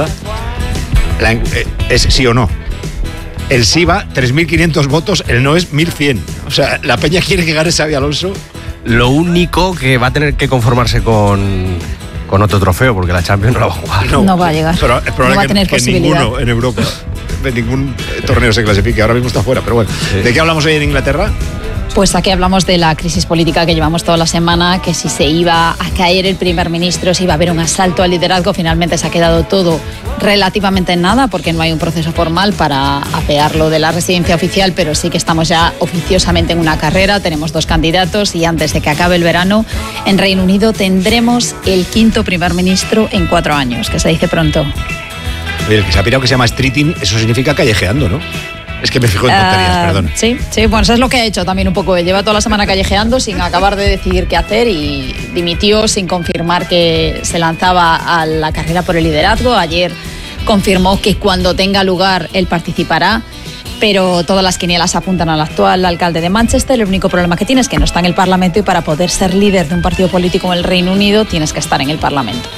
La en- eh, ¿Es sí o no? El sí va tres mil quinientos votos, el no es mil cien. O sea, la peña quiere que gane Xabi Alonso. Lo único que va a tener que conformarse con, con otro trofeo, porque la Champions no la va a jugar. No va a llegar. Pero es probable No va a que, tener que posibilidad. ninguno en Europa, de ningún eh, torneo se clasifique. Ahora mismo está fuera, pero bueno. ¿De qué hablamos hoy en Inglaterra? Pues aquí hablamos de la crisis política que llevamos toda la semana, que si se iba a caer el primer ministro, si iba a haber un asalto al liderazgo, finalmente se ha quedado todo relativamente en nada, porque no hay un proceso formal para apearlo de la residencia oficial, pero sí que estamos ya oficiosamente en una carrera, tenemos dos candidatos y antes de que acabe el verano, en Reino Unido tendremos el quinto primer ministro en cuatro años, que se dice pronto. Oye, el que se ha pirado que se llama streeting, eso significa callejeando, ¿no? Es que me fijo en tonterías, Ah, perdón. Sí, sí, bueno, eso es lo que ha hecho también un poco. Él lleva toda la semana callejeando sin acabar de decidir qué hacer y dimitió sin confirmar que se lanzaba a la carrera por el liderazgo. Ayer confirmó que cuando tenga lugar él participará, pero todas las quinielas apuntan al actual alcalde de Manchester. El único problema que tiene es que no está en el Parlamento y para poder ser líder de un partido político en el Reino Unido tienes que estar en el Parlamento.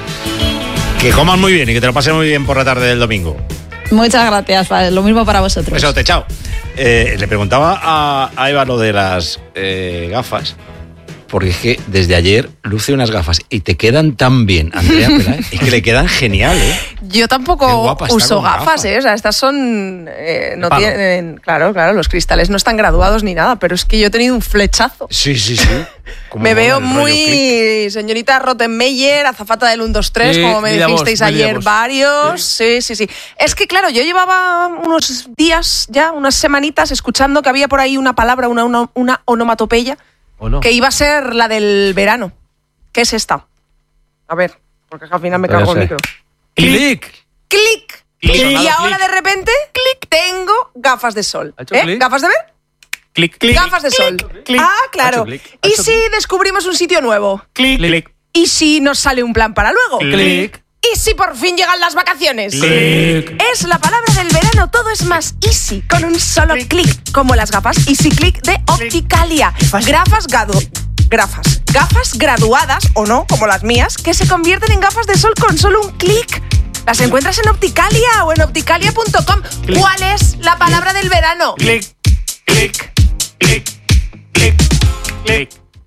Que coman muy bien y que te lo pasen muy bien por la tarde del domingo. Muchas gracias, Faz. Lo mismo para vosotros. Besote, chao. Eh, le preguntaba a, a Eva lo de las eh, gafas, porque es que desde ayer luce unas gafas y te quedan tan bien, Andrea Peláez. Es que le quedan genial, ¿eh? Yo Qué tampoco guapa está uso con gafas, gafas. ¿eh? O sea, estas son. eh, no Palo. tienen. Claro, claro, los cristales no están graduados ni nada, pero es que yo he tenido un flechazo. Sí, sí, sí. Como Me veo mola el rollo click. muy señorita Rottenmeier, azafata del uno dos tres, Sí, como me Lidia dijisteis Bosch, Lidia ayer Bosch. varios. Sí, sí, sí. Es que, claro, yo llevaba unos días ya, unas semanitas, escuchando que había por ahí una palabra, una, una, una onomatopeya, ¿O no? que iba a ser la del verano. ¿Qué es esta? A ver, porque al final me Pues cargo ya el sé. micro. ¡Clic! ¡Clic! Clic, Y sonado ahora clic. de repente, clic, tengo gafas de sol. ¿Ha hecho ¿Eh? clic? ¿Gafas de ver? Clic, clic. Gafas de sol. clic. Ah, Ha claro. hecho clic, ha ¿Y hecho si descubrimos un sitio nuevo? Clic, clic. ¿Y si nos sale un plan para luego? Clic. ¿Y si por fin llegan las vacaciones? Clic. Es la palabra del verano, todo es más easy, con un solo clic, como las gafas Easy Click de Opticalia. Gafas gadu gafas, gafas graduadas, o no, como las mías, que se convierten en gafas de sol con solo un clic. Las encuentras en Opticalia o en opticalia punto com. ¿Cuál es la palabra del verano? Clic, clic, clic, clic, clic.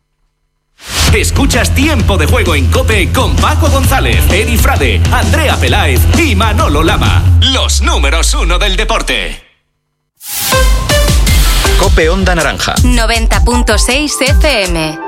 Escuchas Tiempo de Juego en COPE con Paco González, Edi Frade, Andrea Peláez y Manolo Lama. Los números uno del deporte. COPE Onda Naranja. noventa punto seis F M.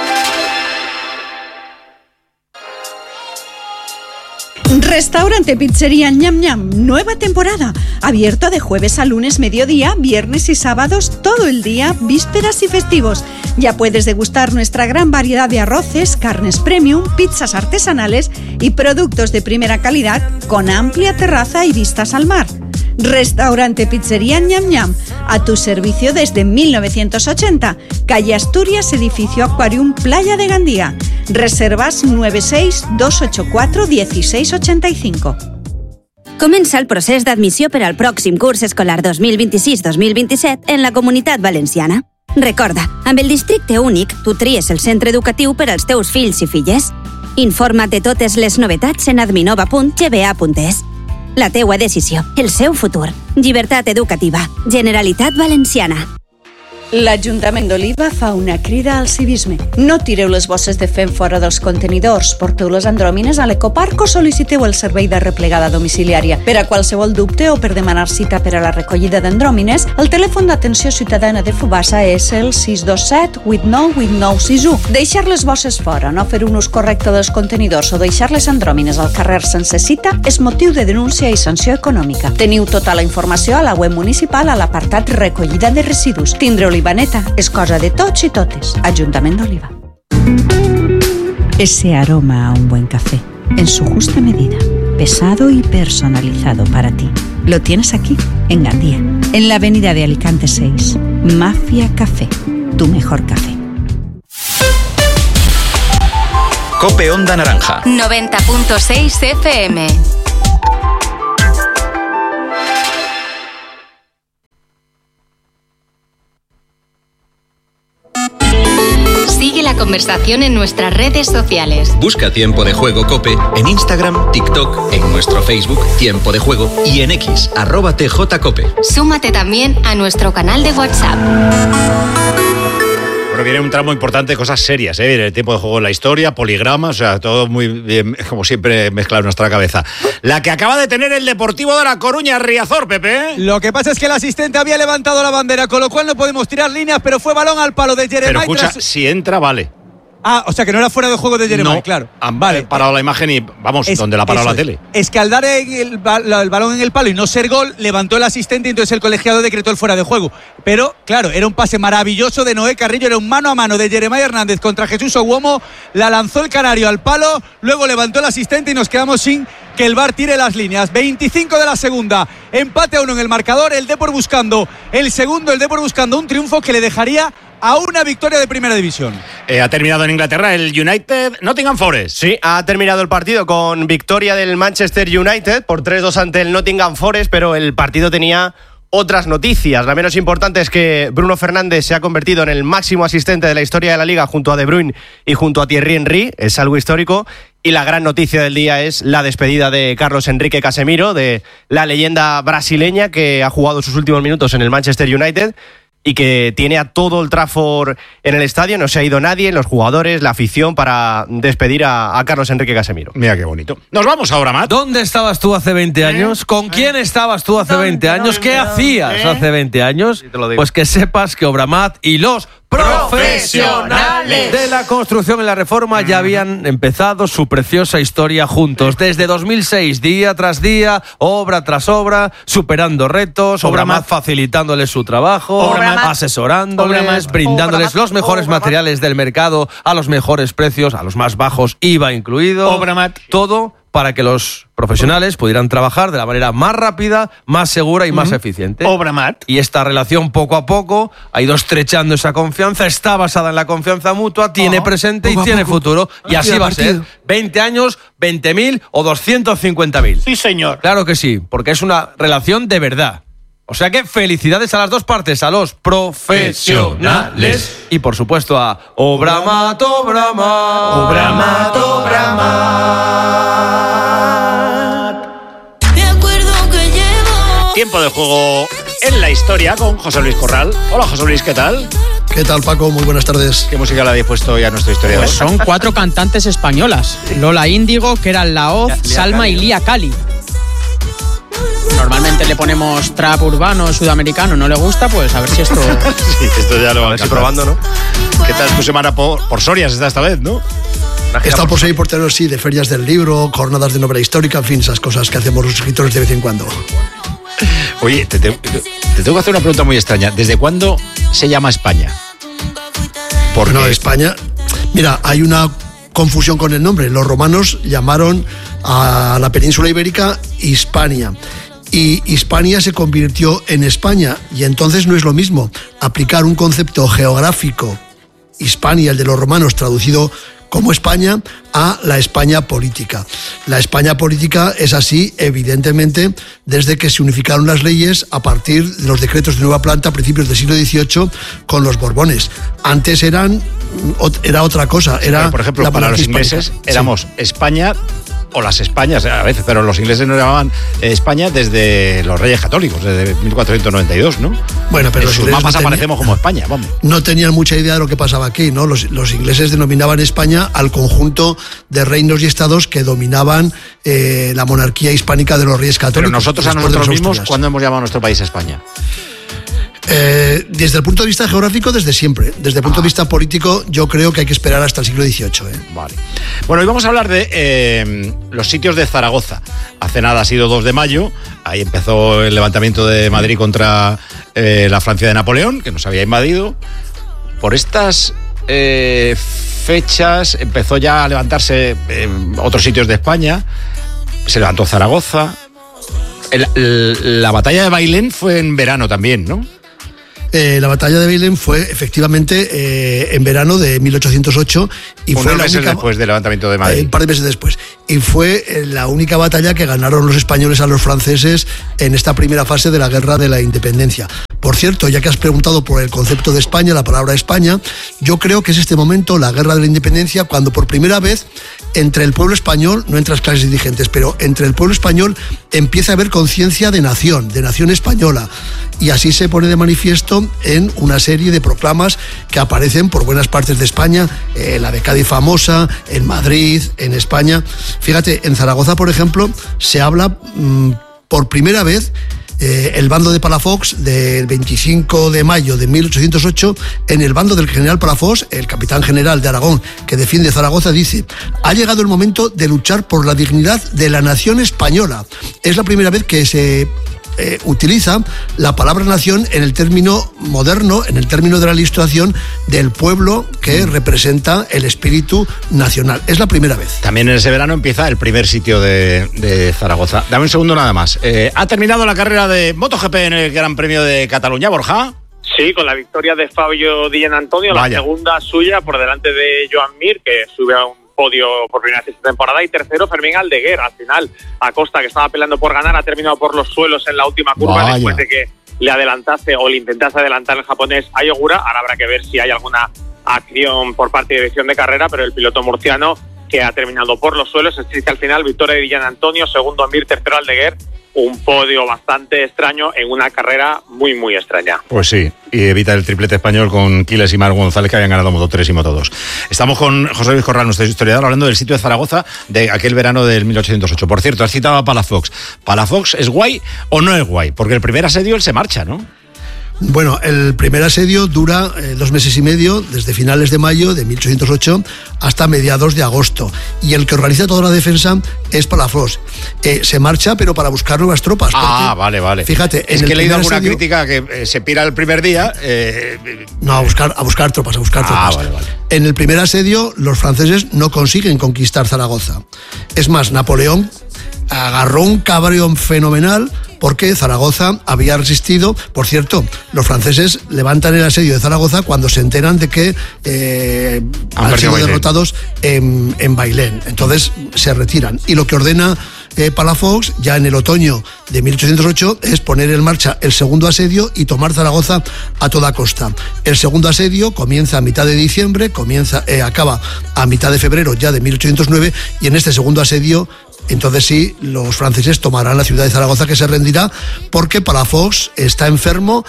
Restaurante Pizzería Ñam Ñam, nueva temporada. Abierto de jueves a lunes mediodía, viernes y sábados todo el día, vísperas y festivos. Ya puedes degustar nuestra gran variedad de arroces, carnes premium, pizzas artesanales y productos de primera calidad con amplia terraza y vistas al mar. Restaurante Pizzería Ñam Ñam, a tu servicio desde mil novecientos ochenta, calle Asturias, edificio Aquarium, Playa de Gandía. Reservas nueve seis dos ocho cuatro uno seis ocho cinco. Comença el procés d'admissió per al pròxim curs escolar dos mil vint-i-sis dos mil vint-i-set en la Comunitat Valenciana. Recorda, amb el districte únic, tu tries el centre educatiu per als teus fills i filles. Informa't de totes les novetats en adminova punt g b a punt es. La teua decisió, el seu futur. Llibertat educativa. Generalitat Valenciana. L'Ajuntament d'Oliva fa una crida al civisme. No tireu les bosses de fem fora dels contenidors, porteu les andròmines a l'ecoparc o sol·liciteu el servei de replegada domiciliària. Per a qualsevol dubte o per demanar cita per a la recollida d'andròmines, el telèfon d'atenció ciutadana de Fubassa és el sis dos set vuit nou vuit nou sis u. Deixar les bosses fora, no fer un ús correcte dels contenidors o deixar les andròmines al carrer sense cita és motiu de denúncia i sanció econòmica. Teniu tota la informació a la web municipal a l'apartat recollida de residus. Tindre Olivaneta és cosa de tots i totes. Ajuntament d'Oliva. Ese aroma a un buen café, en su justa medida, pesado y personalizado para ti. Lo tienes aquí, en Gandía, en la avenida de Alicante seis. Mafia Café, tu mejor café. Cope Onda Naranja. noventa punto seis F M. Sigue la conversación en nuestras redes sociales. Busca Tiempo de Juego Cope en Instagram, TikTok, en nuestro Facebook Tiempo de Juego y en X, arroba T J Cope. Súmate también a nuestro canal de WhatsApp. Bueno, viene un tramo importante de cosas serias, ¿eh? Viene el tiempo de juego en la historia, poligramas, o sea, todo muy bien, como siempre, mezclado en nuestra cabeza. La que acaba de tener el Deportivo de La Coruña, Riazor, Pepe. Lo que pasa es que el asistente había levantado la bandera, con lo cual no podemos tirar líneas, pero fue balón al palo de Jeremai. Pero escucha, tras... si entra, vale. Ah, o sea que no era fuera de juego de Jeremai, no, claro. Han vale. parado la imagen y vamos, es, donde la ha parado la tele. Es que al dar el, el, el balón en el palo y no ser gol, levantó el asistente y entonces el colegiado decretó el fuera de juego. Pero, claro, era un pase maravilloso de Noé Carrillo, era un mano a mano de Jeremai Hernández contra Jesús Oguomo, la lanzó el canario al palo, luego levantó el asistente y nos quedamos sin que el V A R tire las líneas. veinticinco de la segunda, empate a uno en el marcador, el Depor buscando el segundo, el Depor buscando un triunfo que le dejaría a una victoria de primera división. Eh, ha terminado en Inglaterra el United Nottingham Forest. Sí, ha terminado el partido con victoria del Manchester United por tres dos ante el Nottingham Forest, pero el partido tenía otras noticias. La menos importante es que Bruno Fernández se ha convertido en el máximo asistente de la historia de la Liga junto a De Bruyne y junto a Thierry Henry, es algo histórico. Y la gran noticia del día es la despedida de Carlos Enrique Casemiro, de la leyenda brasileña que ha jugado sus últimos minutos en el Manchester United y que tiene a todo el Trafford en el estadio. No se ha ido nadie, los jugadores, la afición, para despedir a, a Carlos Enrique Casemiro. Mira qué bonito. Nos vamos ahora, Matt. ¿Dónde estabas tú hace veinte años? ¿Con quién estabas tú hace veinte años? ¿Qué hacías hace veinte años? Pues que sepas que Obramat y los profesionales de la construcción y la reforma ya habían empezado su preciosa historia juntos. Desde dos mil seis, día tras día, obra tras obra, superando retos, Obramat facilitándoles su trabajo, Obramat asesorándoles, Obramat, brindándoles Obramat, los mejores Obramat. materiales del mercado a los mejores precios, a los más bajos, I V A incluido. Obramat. Todo para que los profesionales pudieran trabajar de la manera más rápida, más segura y más uh-huh. eficiente. Obramat. Y esta relación poco a poco ha ido estrechando esa confianza, está basada en la confianza mutua, tiene uh-huh. presente poco y tiene poco. futuro. Y así va a ser. veinte años, veinte mil o doscientos cincuenta mil. Sí, señor. Claro que sí, porque es una relación de verdad. O sea que felicidades a las dos partes, a los profesionales y por supuesto a Obramat, Obramat, Obramat, Obramat. Tiempo de juego en la historia con José Luis Corral. Hola José Luis, ¿qué tal? ¿Qué tal, Paco? Muy buenas tardes. ¿Qué música le habéis puesto hoy a nuestro historiador? Pues son cuatro cantantes españolas. Lola Índigo, que eran Laoz, Salma y Lía Cali. Normalmente le ponemos trap urbano sudamericano, no le gusta, pues a ver si esto... sí, esto ya lo vamos a ir probando, ¿no? ¿Qué tal tu semana por, por Soria esta, esta vez, no? He estado por seguir por tener, sí, de ferias del libro, jornadas de novela histórica, en fin, esas cosas que hacemos los escritores de vez en cuando. Oye, te, te, te tengo que hacer una pregunta muy extraña. ¿Desde cuándo se llama España? Porque no, España... Mira, hay una confusión con el nombre. Los romanos llamaron a la península ibérica Hispania. Y Hispania se convirtió en España, y entonces no es lo mismo aplicar un concepto geográfico, Hispania, el de los romanos, traducido como España, a la España política. La España política es así, evidentemente, desde que se unificaron las leyes a partir de los decretos de nueva planta a principios del siglo dieciocho con los Borbones. Antes eran era otra cosa, era Pero, por ejemplo, la para los ingleses hispánica. Éramos sí. España o las Españas a veces, pero los ingleses no llamaban España desde los Reyes Católicos, desde mil cuatrocientos noventa y dos, ¿no? Bueno, pero en los sus ingleses mapas no tenían, aparecemos como España, vamos. No tenían mucha idea de lo que pasaba aquí, ¿no? Los, los ingleses denominaban España al conjunto de reinos y estados que dominaban eh, la monarquía hispánica de los Reyes Católicos. Pero nosotros a nosotros mismos, ¿cuándo hemos llamado a nuestro país España? Eh, desde el punto de vista geográfico, desde siempre. Desde el punto ah. de vista político, yo creo que hay que esperar hasta el siglo dieciocho. ¿eh? Vale. Bueno, hoy vamos a hablar de eh, los sitios de Zaragoza. Hace nada ha sido dos de mayo. Ahí empezó el levantamiento de Madrid contra eh, la Francia de Napoleón, que nos había invadido. Por estas eh, fechas empezó ya a levantarse eh, otros sitios de España. Se levantó Zaragoza. El, el, la batalla de Bailén fue en verano también, ¿no? Eh, la batalla de Bailén fue efectivamente eh, en verano de mil ochocientos ocho y Unos fue la meses única, después del levantamiento de Madrid. Eh, un par de meses después. Y fue eh, la única batalla que ganaron los españoles a los franceses en esta primera fase de la Guerra de la Independencia. Por cierto, ya que has preguntado por el concepto de España, la palabra España, yo creo que es este momento, la Guerra de la Independencia, cuando por primera vez entre el pueblo español, no entre las clases dirigentes, pero entre el pueblo español empieza a haber conciencia de nación, de nación española. Y así se pone de manifiesto en una serie de proclamas que aparecen por buenas partes de España, eh, la de Cádiz famosa, en Madrid, en España. Fíjate, en Zaragoza, por ejemplo, se habla mmm, por primera vez eh, el bando de Palafox del veinticinco de mayo de mil ochocientos ocho, en el bando del general Palafox, el capitán general de Aragón que defiende Zaragoza, dice: ha llegado el momento de luchar por la dignidad de la nación española. Es la primera vez que se Eh, utiliza la palabra nación en el término moderno, en el término de la ilustración del pueblo que mm. representa el espíritu nacional. Es la primera vez. También en ese verano empieza el primer sitio de, de Zaragoza. Dame un segundo nada más. Eh, ¿Ha terminado la carrera de MotoGP en el Gran Premio de Cataluña, Borja? Sí, con la victoria de Fabio Di Giannantonio, la segunda suya por delante de Joan Mir, que sube a un podio por primera vez esta temporada, y tercero Fermín Aldeguer. Al final, Acosta, que estaba peleando por ganar, ha terminado por los suelos en la última curva. Vaya. Después de que le adelantase o le intentase adelantar el japonés a Yogura. Ahora habrá que ver si hay alguna acción por parte de dirección de carrera, pero el piloto murciano, que ha terminado por los suelos, es que al final victoria de Di Giannantonio, segundo Mir, tercero Aldeguer. Un podio bastante extraño en una carrera muy, muy extraña. Pues sí, y evita el triplete español con Quiles y Marc González, que habían ganado Moto tres y Moto dos. Estamos con José Luis Corral, nuestro historiador, hablando del sitio de Zaragoza de aquel verano del mil ochocientos ocho. Por cierto, has citado a Palafox. ¿Palafox es guay o no es guay? Porque el primer asedio él se marcha, ¿no? Bueno, el primer asedio dura eh, dos meses y medio, desde finales de mayo de mil ochocientos ocho hasta mediados de agosto. Y el que organiza toda la defensa es Palafox. Eh, se marcha, pero para buscar nuevas tropas. Ah, vale, vale. Fíjate, es en que el he leído alguna asedio, crítica que eh, se pira el primer día. Eh, no, a buscar, a buscar tropas, a buscar ah, tropas. Vale, vale. En el primer asedio, los franceses no consiguen conquistar Zaragoza. Es más, Napoleón agarró un cabrón fenomenal porque Zaragoza había resistido. Por cierto, los franceses levantan el asedio de Zaragoza cuando se enteran de que eh, han, han sido Bailén. derrotados en, en Bailén. Entonces se retiran. Y lo que ordena eh, Palafox, ya en el otoño de mil ochocientos ocho, es poner en marcha el segundo asedio y tomar Zaragoza a toda costa. El segundo asedio comienza a mitad de diciembre, comienza, eh, acaba a mitad de febrero ya de mil ochocientos nueve, y en este segundo asedio, entonces sí, los franceses tomarán la ciudad de Zaragoza, que se rendirá porque Palafox está enfermo,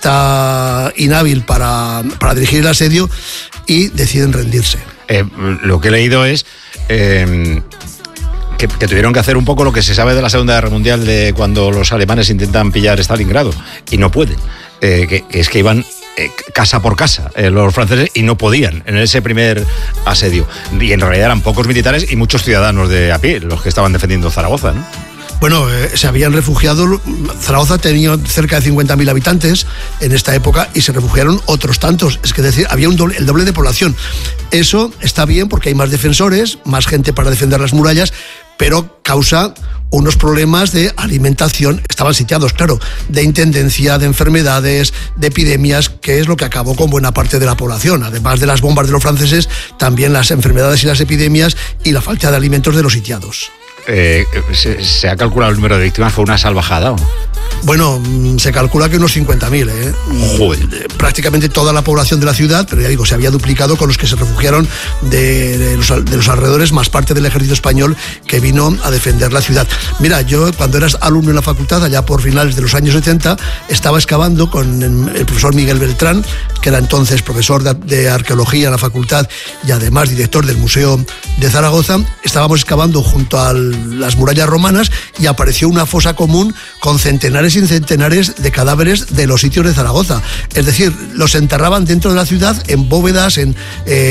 está inhábil para, para dirigir el asedio, y deciden rendirse. Eh, lo que he leído es eh, que, que tuvieron que hacer un poco lo que se sabe de la Segunda Guerra Mundial, de cuando los alemanes intentan pillar Stalingrado y no pueden. Eh, que, que es que iban eh, casa por casa eh, los franceses y no podían en ese primer asedio. Y en realidad eran pocos militares y muchos ciudadanos de a pie los que estaban defendiendo Zaragoza, ¿no? Bueno, eh, se habían refugiado. Zaragoza tenía cerca de cincuenta mil habitantes en esta época y se refugiaron otros tantos. Es que decir, había un doble, el doble de población. Eso está bien porque hay más defensores, más gente para defender las murallas, pero causa unos problemas de alimentación. Estaban sitiados, claro, de intendencia, de enfermedades, de epidemias, que es lo que acabó con buena parte de la población. Además de las bombas de los franceses, también las enfermedades y las epidemias y la falta de alimentos de los sitiados. Eh, se, se ha calculado el número de víctimas, fue una salvajada, ¿o? Bueno, se calcula que unos cincuenta mil, ¿eh? Joder. Prácticamente toda la población de la ciudad, pero ya digo, se había duplicado con los que se refugiaron de, de, los, de los alrededores, más parte del ejército español que vino a defender la ciudad. Mira, yo cuando eras alumno en la facultad, allá por finales de los años setenta, estaba excavando con el profesor Miguel Beltrán, que era entonces profesor de, de arqueología en la facultad y además director del Museo de Zaragoza. Estábamos excavando junto a las murallas romanas y apareció una fosa común con centenares y centenares de cadáveres de los sitios de Zaragoza. Es decir, los enterraban dentro de la ciudad, en bóvedas, en,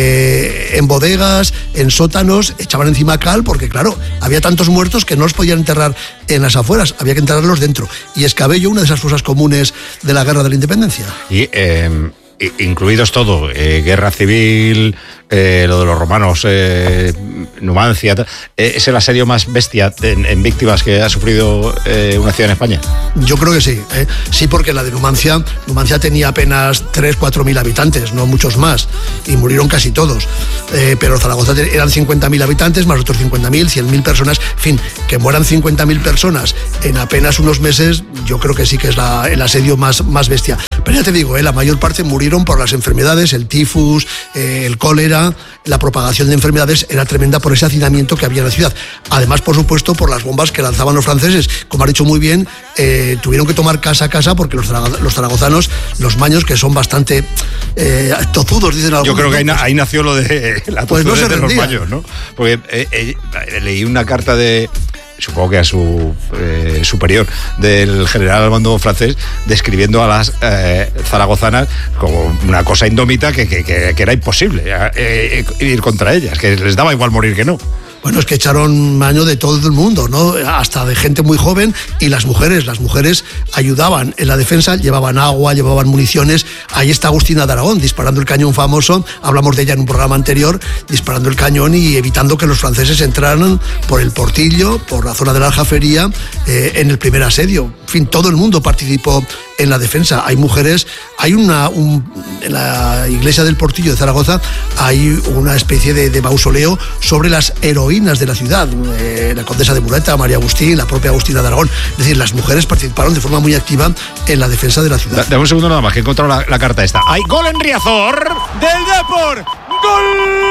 eh, en bodegas, en sótanos, echaban encima cal, porque claro, había tantos muertos que no los podían enterrar en las afueras, había que enterrarlos dentro. Y excavé yo una de esas fosas comunes de la Guerra de la Independencia. Y eh, incluidos todo, eh, guerra civil, eh, lo de los romanos, eh, Numancia, eh, ¿es el asedio más bestia en, en víctimas que ha sufrido eh, una ciudad en España? Yo creo que sí, ¿eh? Sí, porque la de Numancia, Numancia tenía apenas tres a cuatro mil habitantes, no muchos más, y murieron casi todos. Eh, pero Zaragoza eran cincuenta mil habitantes, más otros cincuenta mil, cien mil personas, en fin, que mueran cincuenta mil personas en apenas unos meses, yo creo que sí que es la, el asedio más, más bestia. Pero ya te digo, ¿eh? La mayor parte murieron por las enfermedades, el tifus, eh, el cólera. La propagación de enfermedades era tremenda por ese hacinamiento que había en la ciudad. Además, por supuesto, por las bombas que lanzaban los franceses. Como has dicho muy bien, eh, tuvieron que tomar casa a casa porque los, los zaragozanos, los maños, que son bastante eh, tozudos, dicen algunos. Yo creo que ahí, ahí nació lo de la pues no se de los rendía. maños, ¿no? Porque eh, eh, leí una carta de, supongo que a su eh, superior, del general al mando francés, describiendo a las eh, zaragozanas como una cosa indómita que, que, que, que era imposible eh, ir contra ellas, que les daba igual morir que no. Bueno, es que echaron mano de todo el mundo, ¿no? Hasta de gente muy joven, y las mujeres, las mujeres ayudaban en la defensa, llevaban agua, llevaban municiones. Ahí está Agustina de Aragón, disparando el cañón famoso, hablamos de ella en un programa anterior, disparando el cañón y evitando que los franceses entraran por el Portillo, por la zona de la Aljafería, eh, en el primer asedio. En fin, todo el mundo participó en la defensa. Hay mujeres, hay una, un, en la iglesia del Portillo de Zaragoza, hay una especie de, de mausoleo sobre las heroínas de la ciudad, eh, la condesa de Bureta, María Agustín, la propia Agustina de Aragón. Es decir, las mujeres participaron de forma muy activa en la defensa de la ciudad. Dame un segundo nada más, que he encontrado la, la carta esta. ¡Hay gol en Riazor! ¡Del Depor! ¡Gol!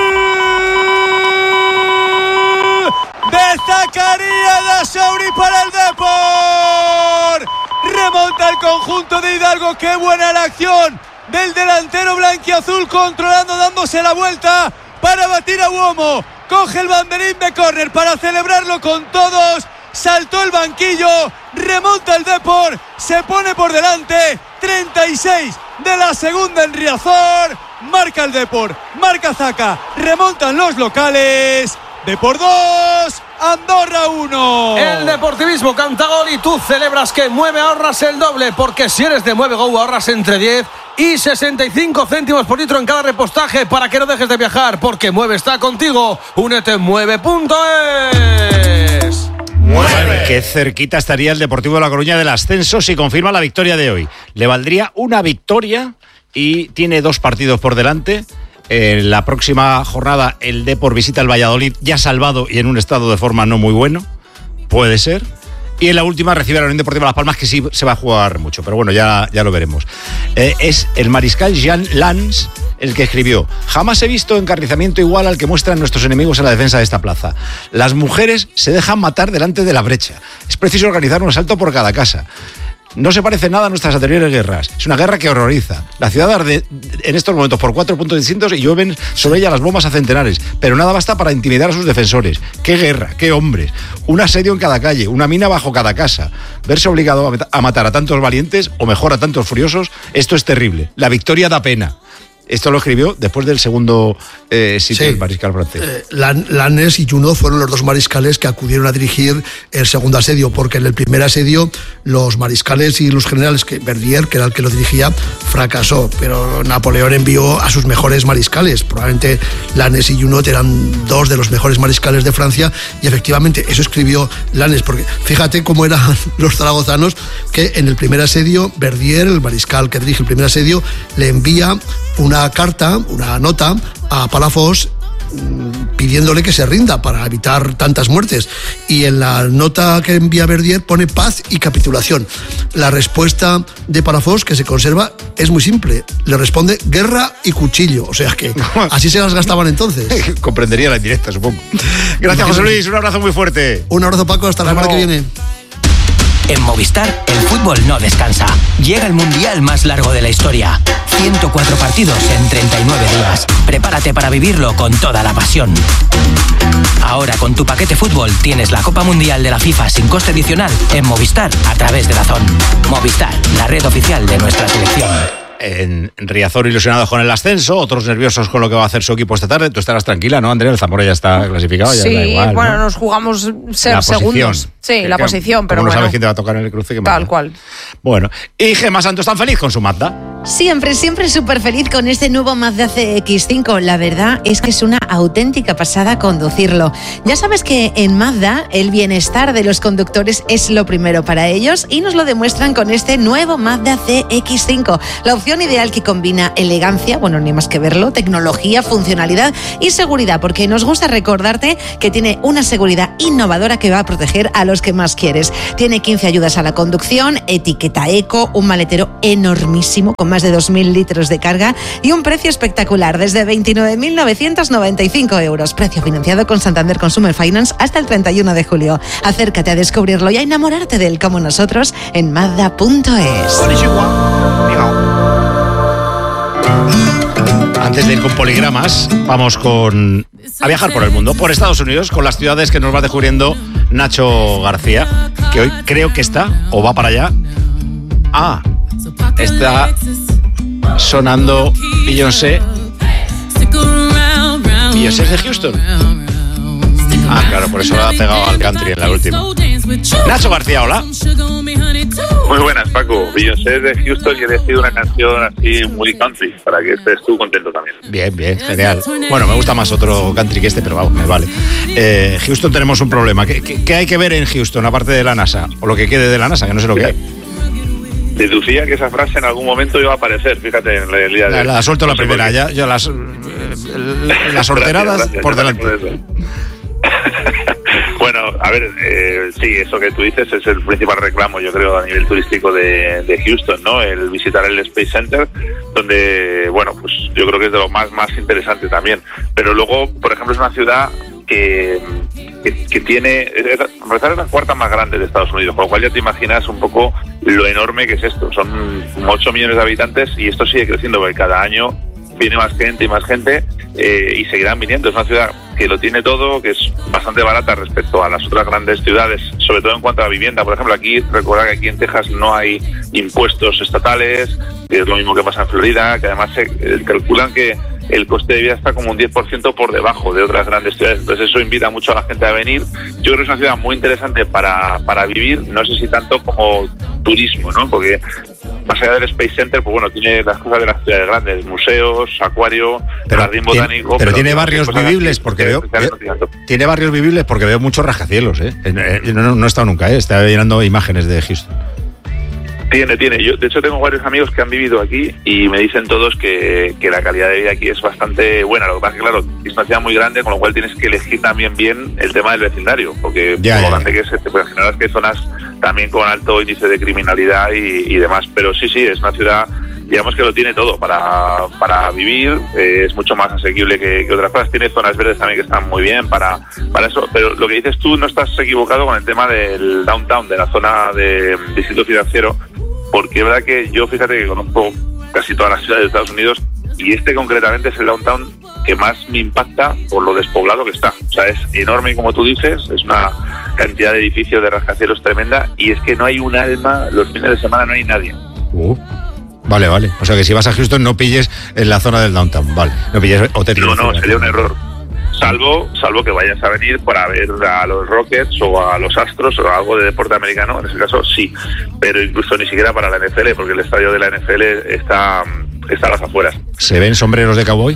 ¡De Zacarías Dasouri para el Depor! Remonta el conjunto de Hidalgo. ¡Qué buena la acción del delantero blanquiazul, controlando, dándose la vuelta para batir a Uomo! Coge el banderín de córner para celebrarlo con todos. Saltó el banquillo, remonta el Depor, se pone por delante. treinta y seis de la segunda en Riazor. Marca el Depor, marca Zaca, remontan los locales. Depor dos, Andorra uno. El deportivismo canta gol y tú celebras que Mueve ahorras el doble, porque si eres de Mueve Go ahorras entre diez y sesenta y cinco céntimos por litro en cada repostaje, para que no dejes de viajar, porque Mueve está contigo. Únete en mueve punto es. ¡Mueve! Qué cerquita estaría el Deportivo de La Coruña del ascenso si confirma la victoria de hoy. Le valdría una victoria y tiene dos partidos por delante. En la próxima jornada el Depor visita el Valladolid, ya salvado y en un estado de forma no muy bueno. Puede ser. Y en la última recibe a la Unión Deportiva Las Palmas, que sí se va a jugar mucho, pero bueno, ya, ya lo veremos. Eh, es el mariscal Jean Lans el que escribió: jamás he visto encarnizamiento igual al que muestran nuestros enemigos en la defensa de esta plaza. Las mujeres se dejan matar delante de la brecha. Es preciso organizar un asalto por cada casa. No se parece nada a nuestras anteriores guerras. Es una guerra que horroriza. La ciudad arde en estos momentos por cuatro puntos distintos y llueven sobre ella las bombas a centenares. Pero nada basta para intimidar a sus defensores. ¡Qué guerra! ¡Qué hombres! Un asedio en cada calle, una mina bajo cada casa. Verse obligado a matar a tantos valientes, o mejor a tantos furiosos, esto es terrible. La victoria da pena. Esto lo escribió después del segundo eh, sitio sí. del mariscal francés. Eh, Lannes y Junot fueron los dos mariscales que acudieron a dirigir el segundo asedio, porque en el primer asedio los mariscales y los generales, que Verdier, que era el que lo dirigía, fracasó, pero Napoleón envió a sus mejores mariscales. Probablemente Lannes y Junot eran dos de los mejores mariscales de Francia, y efectivamente eso escribió Lannes, porque fíjate cómo eran los zaragozanos, que en el primer asedio Verdier, el mariscal que dirige el primer asedio, le envía una carta, una nota a Palafox pidiéndole que se rinda para evitar tantas muertes. Y en la nota que envía Verdier pone paz y capitulación. La respuesta de Palafox, que se conserva, es muy simple. Le responde guerra y cuchillo. O sea que así se las gastaban entonces. Comprendería la indirecta, supongo. Gracias, José Luis. Un abrazo muy fuerte. Un abrazo, Paco. Hasta la semana que viene. En Movistar, el fútbol no descansa. Llega el mundial más largo de la historia. ciento cuatro partidos en treinta y nueve días. Prepárate para vivirlo con toda la pasión. Ahora con tu paquete fútbol tienes la Copa Mundial de la FIFA sin coste adicional en Movistar a través de DAZN. Movistar, la red oficial de nuestra selección. En Riazor ilusionados con el ascenso, otros nerviosos con lo que va a hacer su equipo esta tarde. Tú estarás tranquila, ¿no, Andrea? El Zamora ya está clasificado. Ya sí, da igual, bueno, ¿no? nos jugamos ser La segundos. posición. Sí, Que- la que- posición, pero como no bueno. sabes quién te va a tocar en el cruce, que Tal cual. Bueno, y Gemma Santos tan feliz con su Mazda. Siempre, siempre súper feliz con este nuevo Mazda C X cinco. La verdad es que es una auténtica pasada conducirlo. Ya sabes que en Mazda el bienestar de los conductores es lo primero para ellos y nos lo demuestran con este nuevo Mazda C X cinco. La opción ideal que combina elegancia, bueno, ni más que verlo, tecnología, funcionalidad y seguridad, porque nos gusta recordarte que tiene una seguridad innovadora que va a proteger a los que más quieres. Tiene quince ayudas a la conducción, etiqueta eco, un maletero enormísimo con más de dos mil litros de carga y un precio espectacular desde veintinueve mil novecientos noventa y cinco euros. Precio financiado con Santander Consumer Finance hasta el treinta y uno de julio. Acércate a descubrirlo y a enamorarte de él como nosotros en Mazda punto es. Antes de ir con poligramas, vamos con a viajar por el mundo, por Estados Unidos, con las ciudades que nos va descubriendo Nacho García, que hoy creo que está o va para allá. Ah, está sonando Beyoncé. Beyoncé es de Houston. Ah, claro, por eso la ha pegado al country en la última. Nacho García, hola. Muy buenas, Paco. Beyoncé de Houston y he elegido una canción así muy country para que estés tú contento también. Bien, bien, genial. Bueno, me gusta más otro country que este, pero vamos, me vale. Eh, Houston tenemos un problema. ¿Qué, qué, qué hay que ver en Houston, aparte de la NASA? O lo que quede de la NASA, que no sé lo que hay. Deducía que esa frase en algún momento iba a aparecer, fíjate, en el día de La, hoy. la suelto la No sé primera, por qué. ya, ya las, eh, las sorteradas Gracias, gracias, por yo delante. también por eso. Bueno, a ver, eh, sí, eso que tú dices es el principal reclamo, yo creo, a nivel turístico de, de Houston, ¿no? El visitar el Space Center, donde, bueno, pues yo creo que es de lo más, más interesante también. Pero luego, por ejemplo, es una ciudad que, que, que tiene, es, a pesar es la cuarta más grande de Estados Unidos, con lo cual ya te imaginas un poco lo enorme que es esto. Son ocho millones de habitantes y esto sigue creciendo, porque cada año viene más gente y más gente eh, y seguirán viniendo. Es una ciudad que lo tiene todo, que es bastante barata respecto a las otras grandes ciudades, sobre todo en cuanto a la vivienda. Por ejemplo, aquí, recuerda que aquí en Texas no hay impuestos estatales, que es lo mismo que pasa en Florida, que además se eh, calculan que el coste de vida está como un diez por ciento por debajo de otras grandes ciudades. Entonces eso invita mucho a la gente a venir. Yo creo que es una ciudad muy interesante para, para vivir, no sé si tanto como turismo, ¿no? Porque más allá del Space Center, pues bueno, tiene las cosas de las ciudades grandes, museos, acuario, Pero jardín tiene- botánico. pero tiene barrios cosas vivibles, así, porque que veo- especiales no tiene tanto. Tiene barrios vivibles porque veo muchos rascacielos, ¿eh? Eh, eh, No, no, no he estado nunca, ¿eh? Estaba llenando imágenes de Houston. Tiene, tiene. Yo, de hecho, tengo varios amigos que han vivido aquí y me dicen todos que, que la calidad de vida aquí es bastante buena. Lo que pasa es que, claro, es una ciudad muy grande, con lo cual tienes que elegir también bien el tema del vecindario, porque Ya, por lo ya, grande que es, te puedes imaginar que hay zonas también con alto índice de criminalidad y, y demás. Pero sí, sí, es una ciudad, digamos que lo tiene todo para, para vivir, eh, es mucho más asequible que, que otras cosas. Tiene zonas verdes también que están muy bien para, para eso. Pero lo que dices tú, no estás equivocado con el tema del downtown, de la zona de distrito financiero, porque es verdad que yo, fíjate que conozco casi todas las ciudades de Estados Unidos y este concretamente es el downtown que más me impacta por lo despoblado que está. O sea, es enorme, como tú dices, es una cantidad de edificios de rascacielos tremenda y es que no hay un alma, los fines de semana no hay nadie. Uh, vale, vale. O sea que si vas a Houston no pilles en la zona del downtown, vale. No pilles hotel. No, no, sería un error. Salvo, salvo que vayas a venir para ver a los Rockets o a los Astros o algo de deporte americano, en ese caso sí, pero incluso ni siquiera para la N F L, porque el estadio de la N F L está, está a las afueras. ¿Se ven sombreros de cowboy?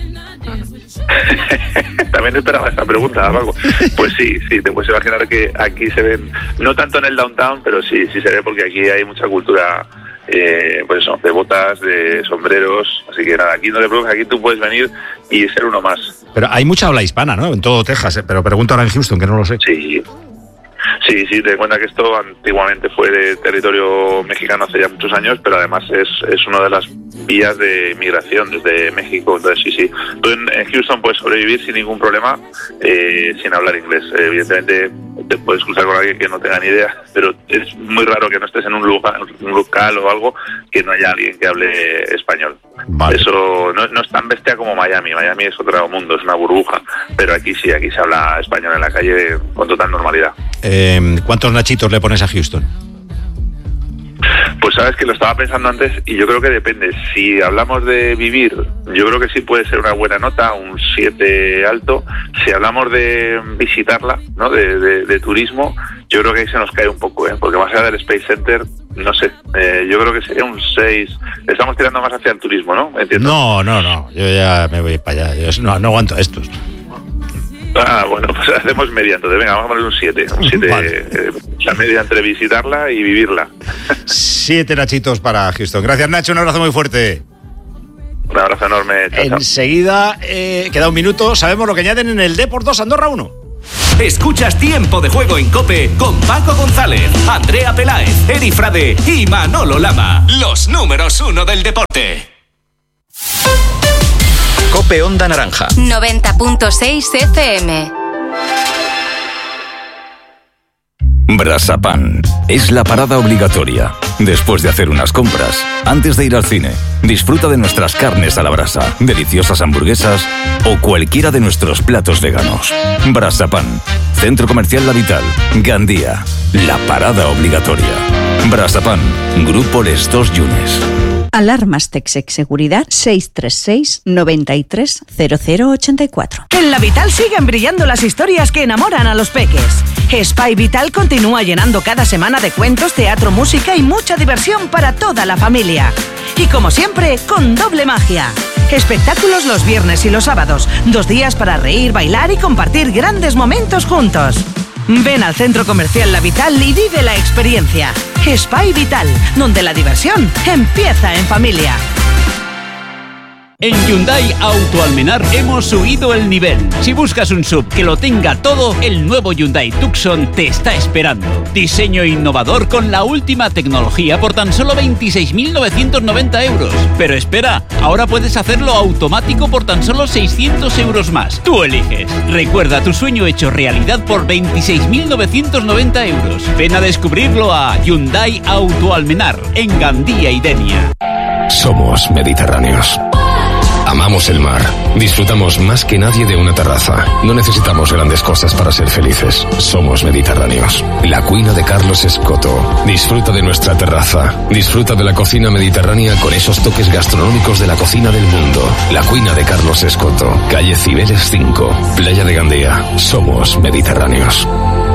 También esperaba esta pregunta, Paco. Pues sí, sí, te puedes imaginar que aquí se ven, no tanto en el downtown, pero sí, sí se ve porque aquí hay mucha cultura eh, pues eso, de botas, de sombreros, así que nada, aquí no te preocupes, aquí tú puedes venir y ser uno más. Pero hay mucha habla hispana, ¿no? En todo Texas, ¿eh? Pero pregunto ahora en Houston, que no lo sé. Sí. Sí, sí, te cuenta que esto antiguamente fue de territorio mexicano hace ya muchos años, pero además es, es una de las vías de migración desde México. Entonces, sí, sí. Tú en, en Houston puedes sobrevivir sin ningún problema, eh, sin hablar inglés. Eh, evidentemente, te puedes cruzar con alguien que no tenga ni idea, pero es muy raro que no estés en un lugar, un local o algo que no haya alguien que hable español. Vale. Eso no, no es tan bestia como Miami. Miami es otro mundo, es una burbuja, pero aquí sí, aquí se habla español en la calle con total normalidad. Eh, ¿Cuántos nachitos le pones a Houston? Pues sabes que lo estaba pensando antes y yo creo que depende. Si hablamos de vivir, yo creo que sí puede ser una buena nota, un siete alto. Si hablamos de visitarla, ¿no? De, de, de turismo, yo creo que ahí se nos cae un poco, ¿eh? Porque más allá del Space Center, no sé, eh, yo creo que sería un seis. Estamos tirando más hacia el turismo, ¿no? ¿Entiendo? No, no, no, yo ya me voy para allá. Yo no, no aguanto estos. Ah, bueno, pues hacemos media, entonces venga, vamos a poner un siete. Un siete, vale. eh, la media entre visitarla y vivirla. Siete nachitos para Houston. Gracias, Nacho, un abrazo muy fuerte. Un abrazo enorme. Chao, chao. Enseguida, eh, queda un minuto, sabemos lo que añaden en el Depor dos Andorra uno. Escuchas Tiempo de Juego en COPE con Paco González, Andrea Peláez, Eri Frade y Manolo Lama. Los números uno del deporte. COPE Onda Naranja noventa punto seis F M. Brasapan es la parada obligatoria. Después de hacer unas compras, antes de ir al cine, disfruta de nuestras carnes a la brasa, deliciosas hamburguesas o cualquiera de nuestros platos veganos. Brasapan, Centro Comercial La Vital, Gandía, la parada obligatoria. Brasapan, Grupo Les Dos Yunes. Alarmas Texec Seguridad seis tres seis, nueve tres, cero cero ocho cuatro. En La Vital siguen brillando las historias que enamoran a los peques. Spy Vital continúa llenando cada semana de cuentos, teatro, música y mucha diversión para toda la familia. Y como siempre, con doble magia. Espectáculos los viernes y los sábados. Dos días para reír, bailar y compartir grandes momentos juntos. Ven al Centro Comercial La Vital y vive la experiencia. Spy Vital, donde la diversión empieza en familia. En Hyundai Auto Almenar hemos subido el nivel. Si buscas un S U V que lo tenga todo, el nuevo Hyundai Tucson te está esperando. Diseño innovador con la última tecnología por tan solo veintiséis mil novecientos noventa euros. Pero espera, ahora puedes hacerlo automático por tan solo seiscientos euros más. Tú eliges. Recuerda tu sueño hecho realidad por veintiséis mil novecientos noventa euros. Ven a descubrirlo a Hyundai Auto Almenar, en Gandía y Denia. Somos mediterráneos. Amamos el mar. Disfrutamos más que nadie de una terraza. No necesitamos grandes cosas para ser felices. Somos mediterráneos. La Cuina de Carlos Escoto. Disfruta de nuestra terraza. Disfruta de la cocina mediterránea con esos toques gastronómicos de la cocina del mundo. La Cuina de Carlos Escoto. Calle Cibeles cinco. Playa de Gandía. Somos mediterráneos.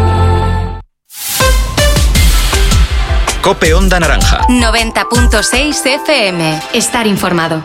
COPE Onda Naranja noventa punto seis F M. Estar informado.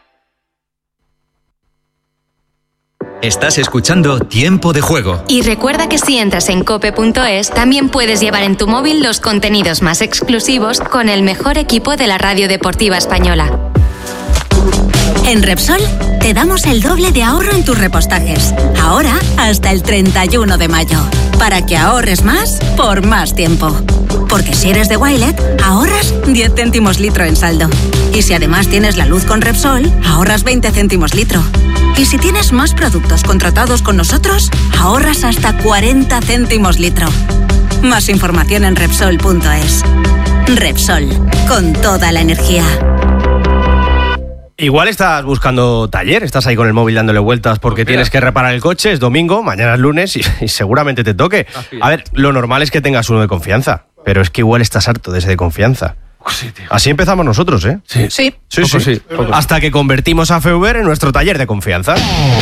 Estás escuchando Tiempo de Juego. Y recuerda que si entras en cope punto es, también puedes llevar en tu móvil los contenidos más exclusivos con el mejor equipo de la radio deportiva española. En Repsol te damos el doble de ahorro en tus repostajes. Ahora hasta el treinta y uno de mayo. Para que ahorres más por más tiempo. Porque si eres de Wilet, ahorras diez céntimos litro en saldo. Y si además tienes la luz con Repsol, ahorras veinte céntimos litro. Y si tienes más productos contratados con nosotros, ahorras hasta cuarenta céntimos litro. Más información en Repsol punto es. Repsol, con toda la energía. Igual estás buscando taller, estás ahí con el móvil dándole vueltas porque tienes que reparar el coche, es domingo, mañana es lunes y, y seguramente te toque. A ver, lo normal es que tengas uno de confianza, pero es que igual estás harto de ese de confianza. Sí, así empezamos nosotros, ¿eh? Sí. Sí, sí, Poco sí. sí. Hasta que convertimos a Feuber en nuestro taller de confianza.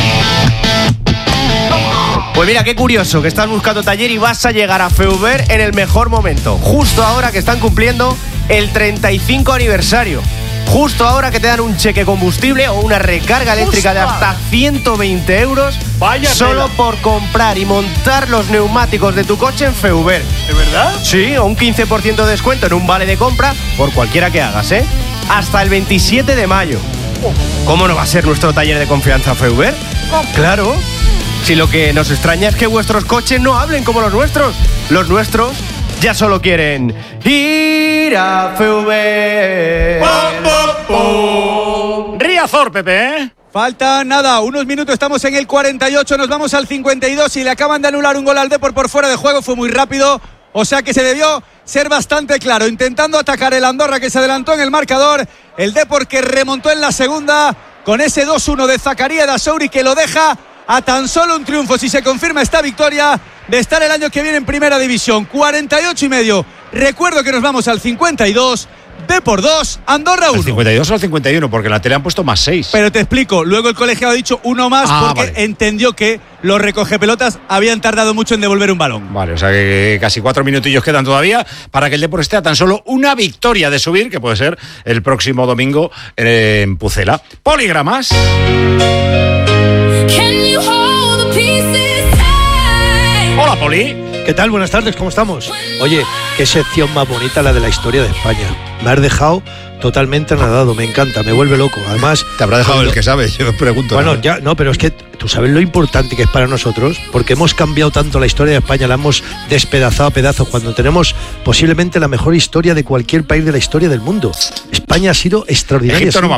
Pues mira, qué curioso que estás buscando taller y vas a llegar a Feuber en el mejor momento, justo ahora que están cumpliendo el treinta y cinco aniversario. Justo ahora que te dan un cheque combustible o una recarga eléctrica de hasta ciento veinte euros, Vaya solo tela. por comprar y montar los neumáticos de tu coche en Feuber. ¿De verdad? Sí, o un quince por ciento de descuento en un vale de compra por cualquiera que hagas, ¿eh? Hasta el veintisiete de mayo. ¿Cómo no va a ser nuestro taller de confianza Feuber? Claro. Si lo que nos extraña es que vuestros coches no hablen como los nuestros. Los nuestros ya solo quieren ir a Feuber. Riazor, Pepe, ¿eh? Falta nada, unos minutos, estamos en el cuarenta y ocho, nos vamos al cincuenta y dos y le acaban de anular un gol al Depor por fuera de juego, fue muy rápido, o sea que se debió ser bastante claro, intentando atacar el Andorra que se adelantó en el marcador, el Depor que remontó en la segunda con ese dos uno de Zakaria Dasouri que lo deja a tan solo un triunfo, si se confirma esta victoria, de estar el año que viene en Primera División. Cuarenta y ocho y medio, recuerdo que nos vamos al cincuenta y dos, Depor dos, Andorra uno. ¿El cincuenta y dos o el cincuenta y uno? Porque en la tele han puesto más seis. Pero te explico, luego el colegiado ha dicho uno más Ah, porque vale. entendió que los recogepelotas habían tardado mucho en devolver un balón. Vale, o sea que casi cuatro minutillos quedan todavía para que el Depor esté a tan solo una victoria de subir, que puede ser el próximo domingo en Pucela. Poligramas. Hola, Poli. ¿Qué tal? Buenas tardes, ¿cómo estamos? Oye, qué sección más bonita la de la historia de España. Me has dejado totalmente nadado, me encanta, me vuelve loco. Además, te habrá dejado cuando... el que sabe, yo pregunto. Bueno, ¿no? ya, no, pero es que tú sabes lo importante que es para nosotros, porque hemos cambiado tanto la historia de España, la hemos despedazado a pedazos, cuando tenemos posiblemente la mejor historia de cualquier país de la historia del mundo. España ha sido extraordinaria. Egipto no va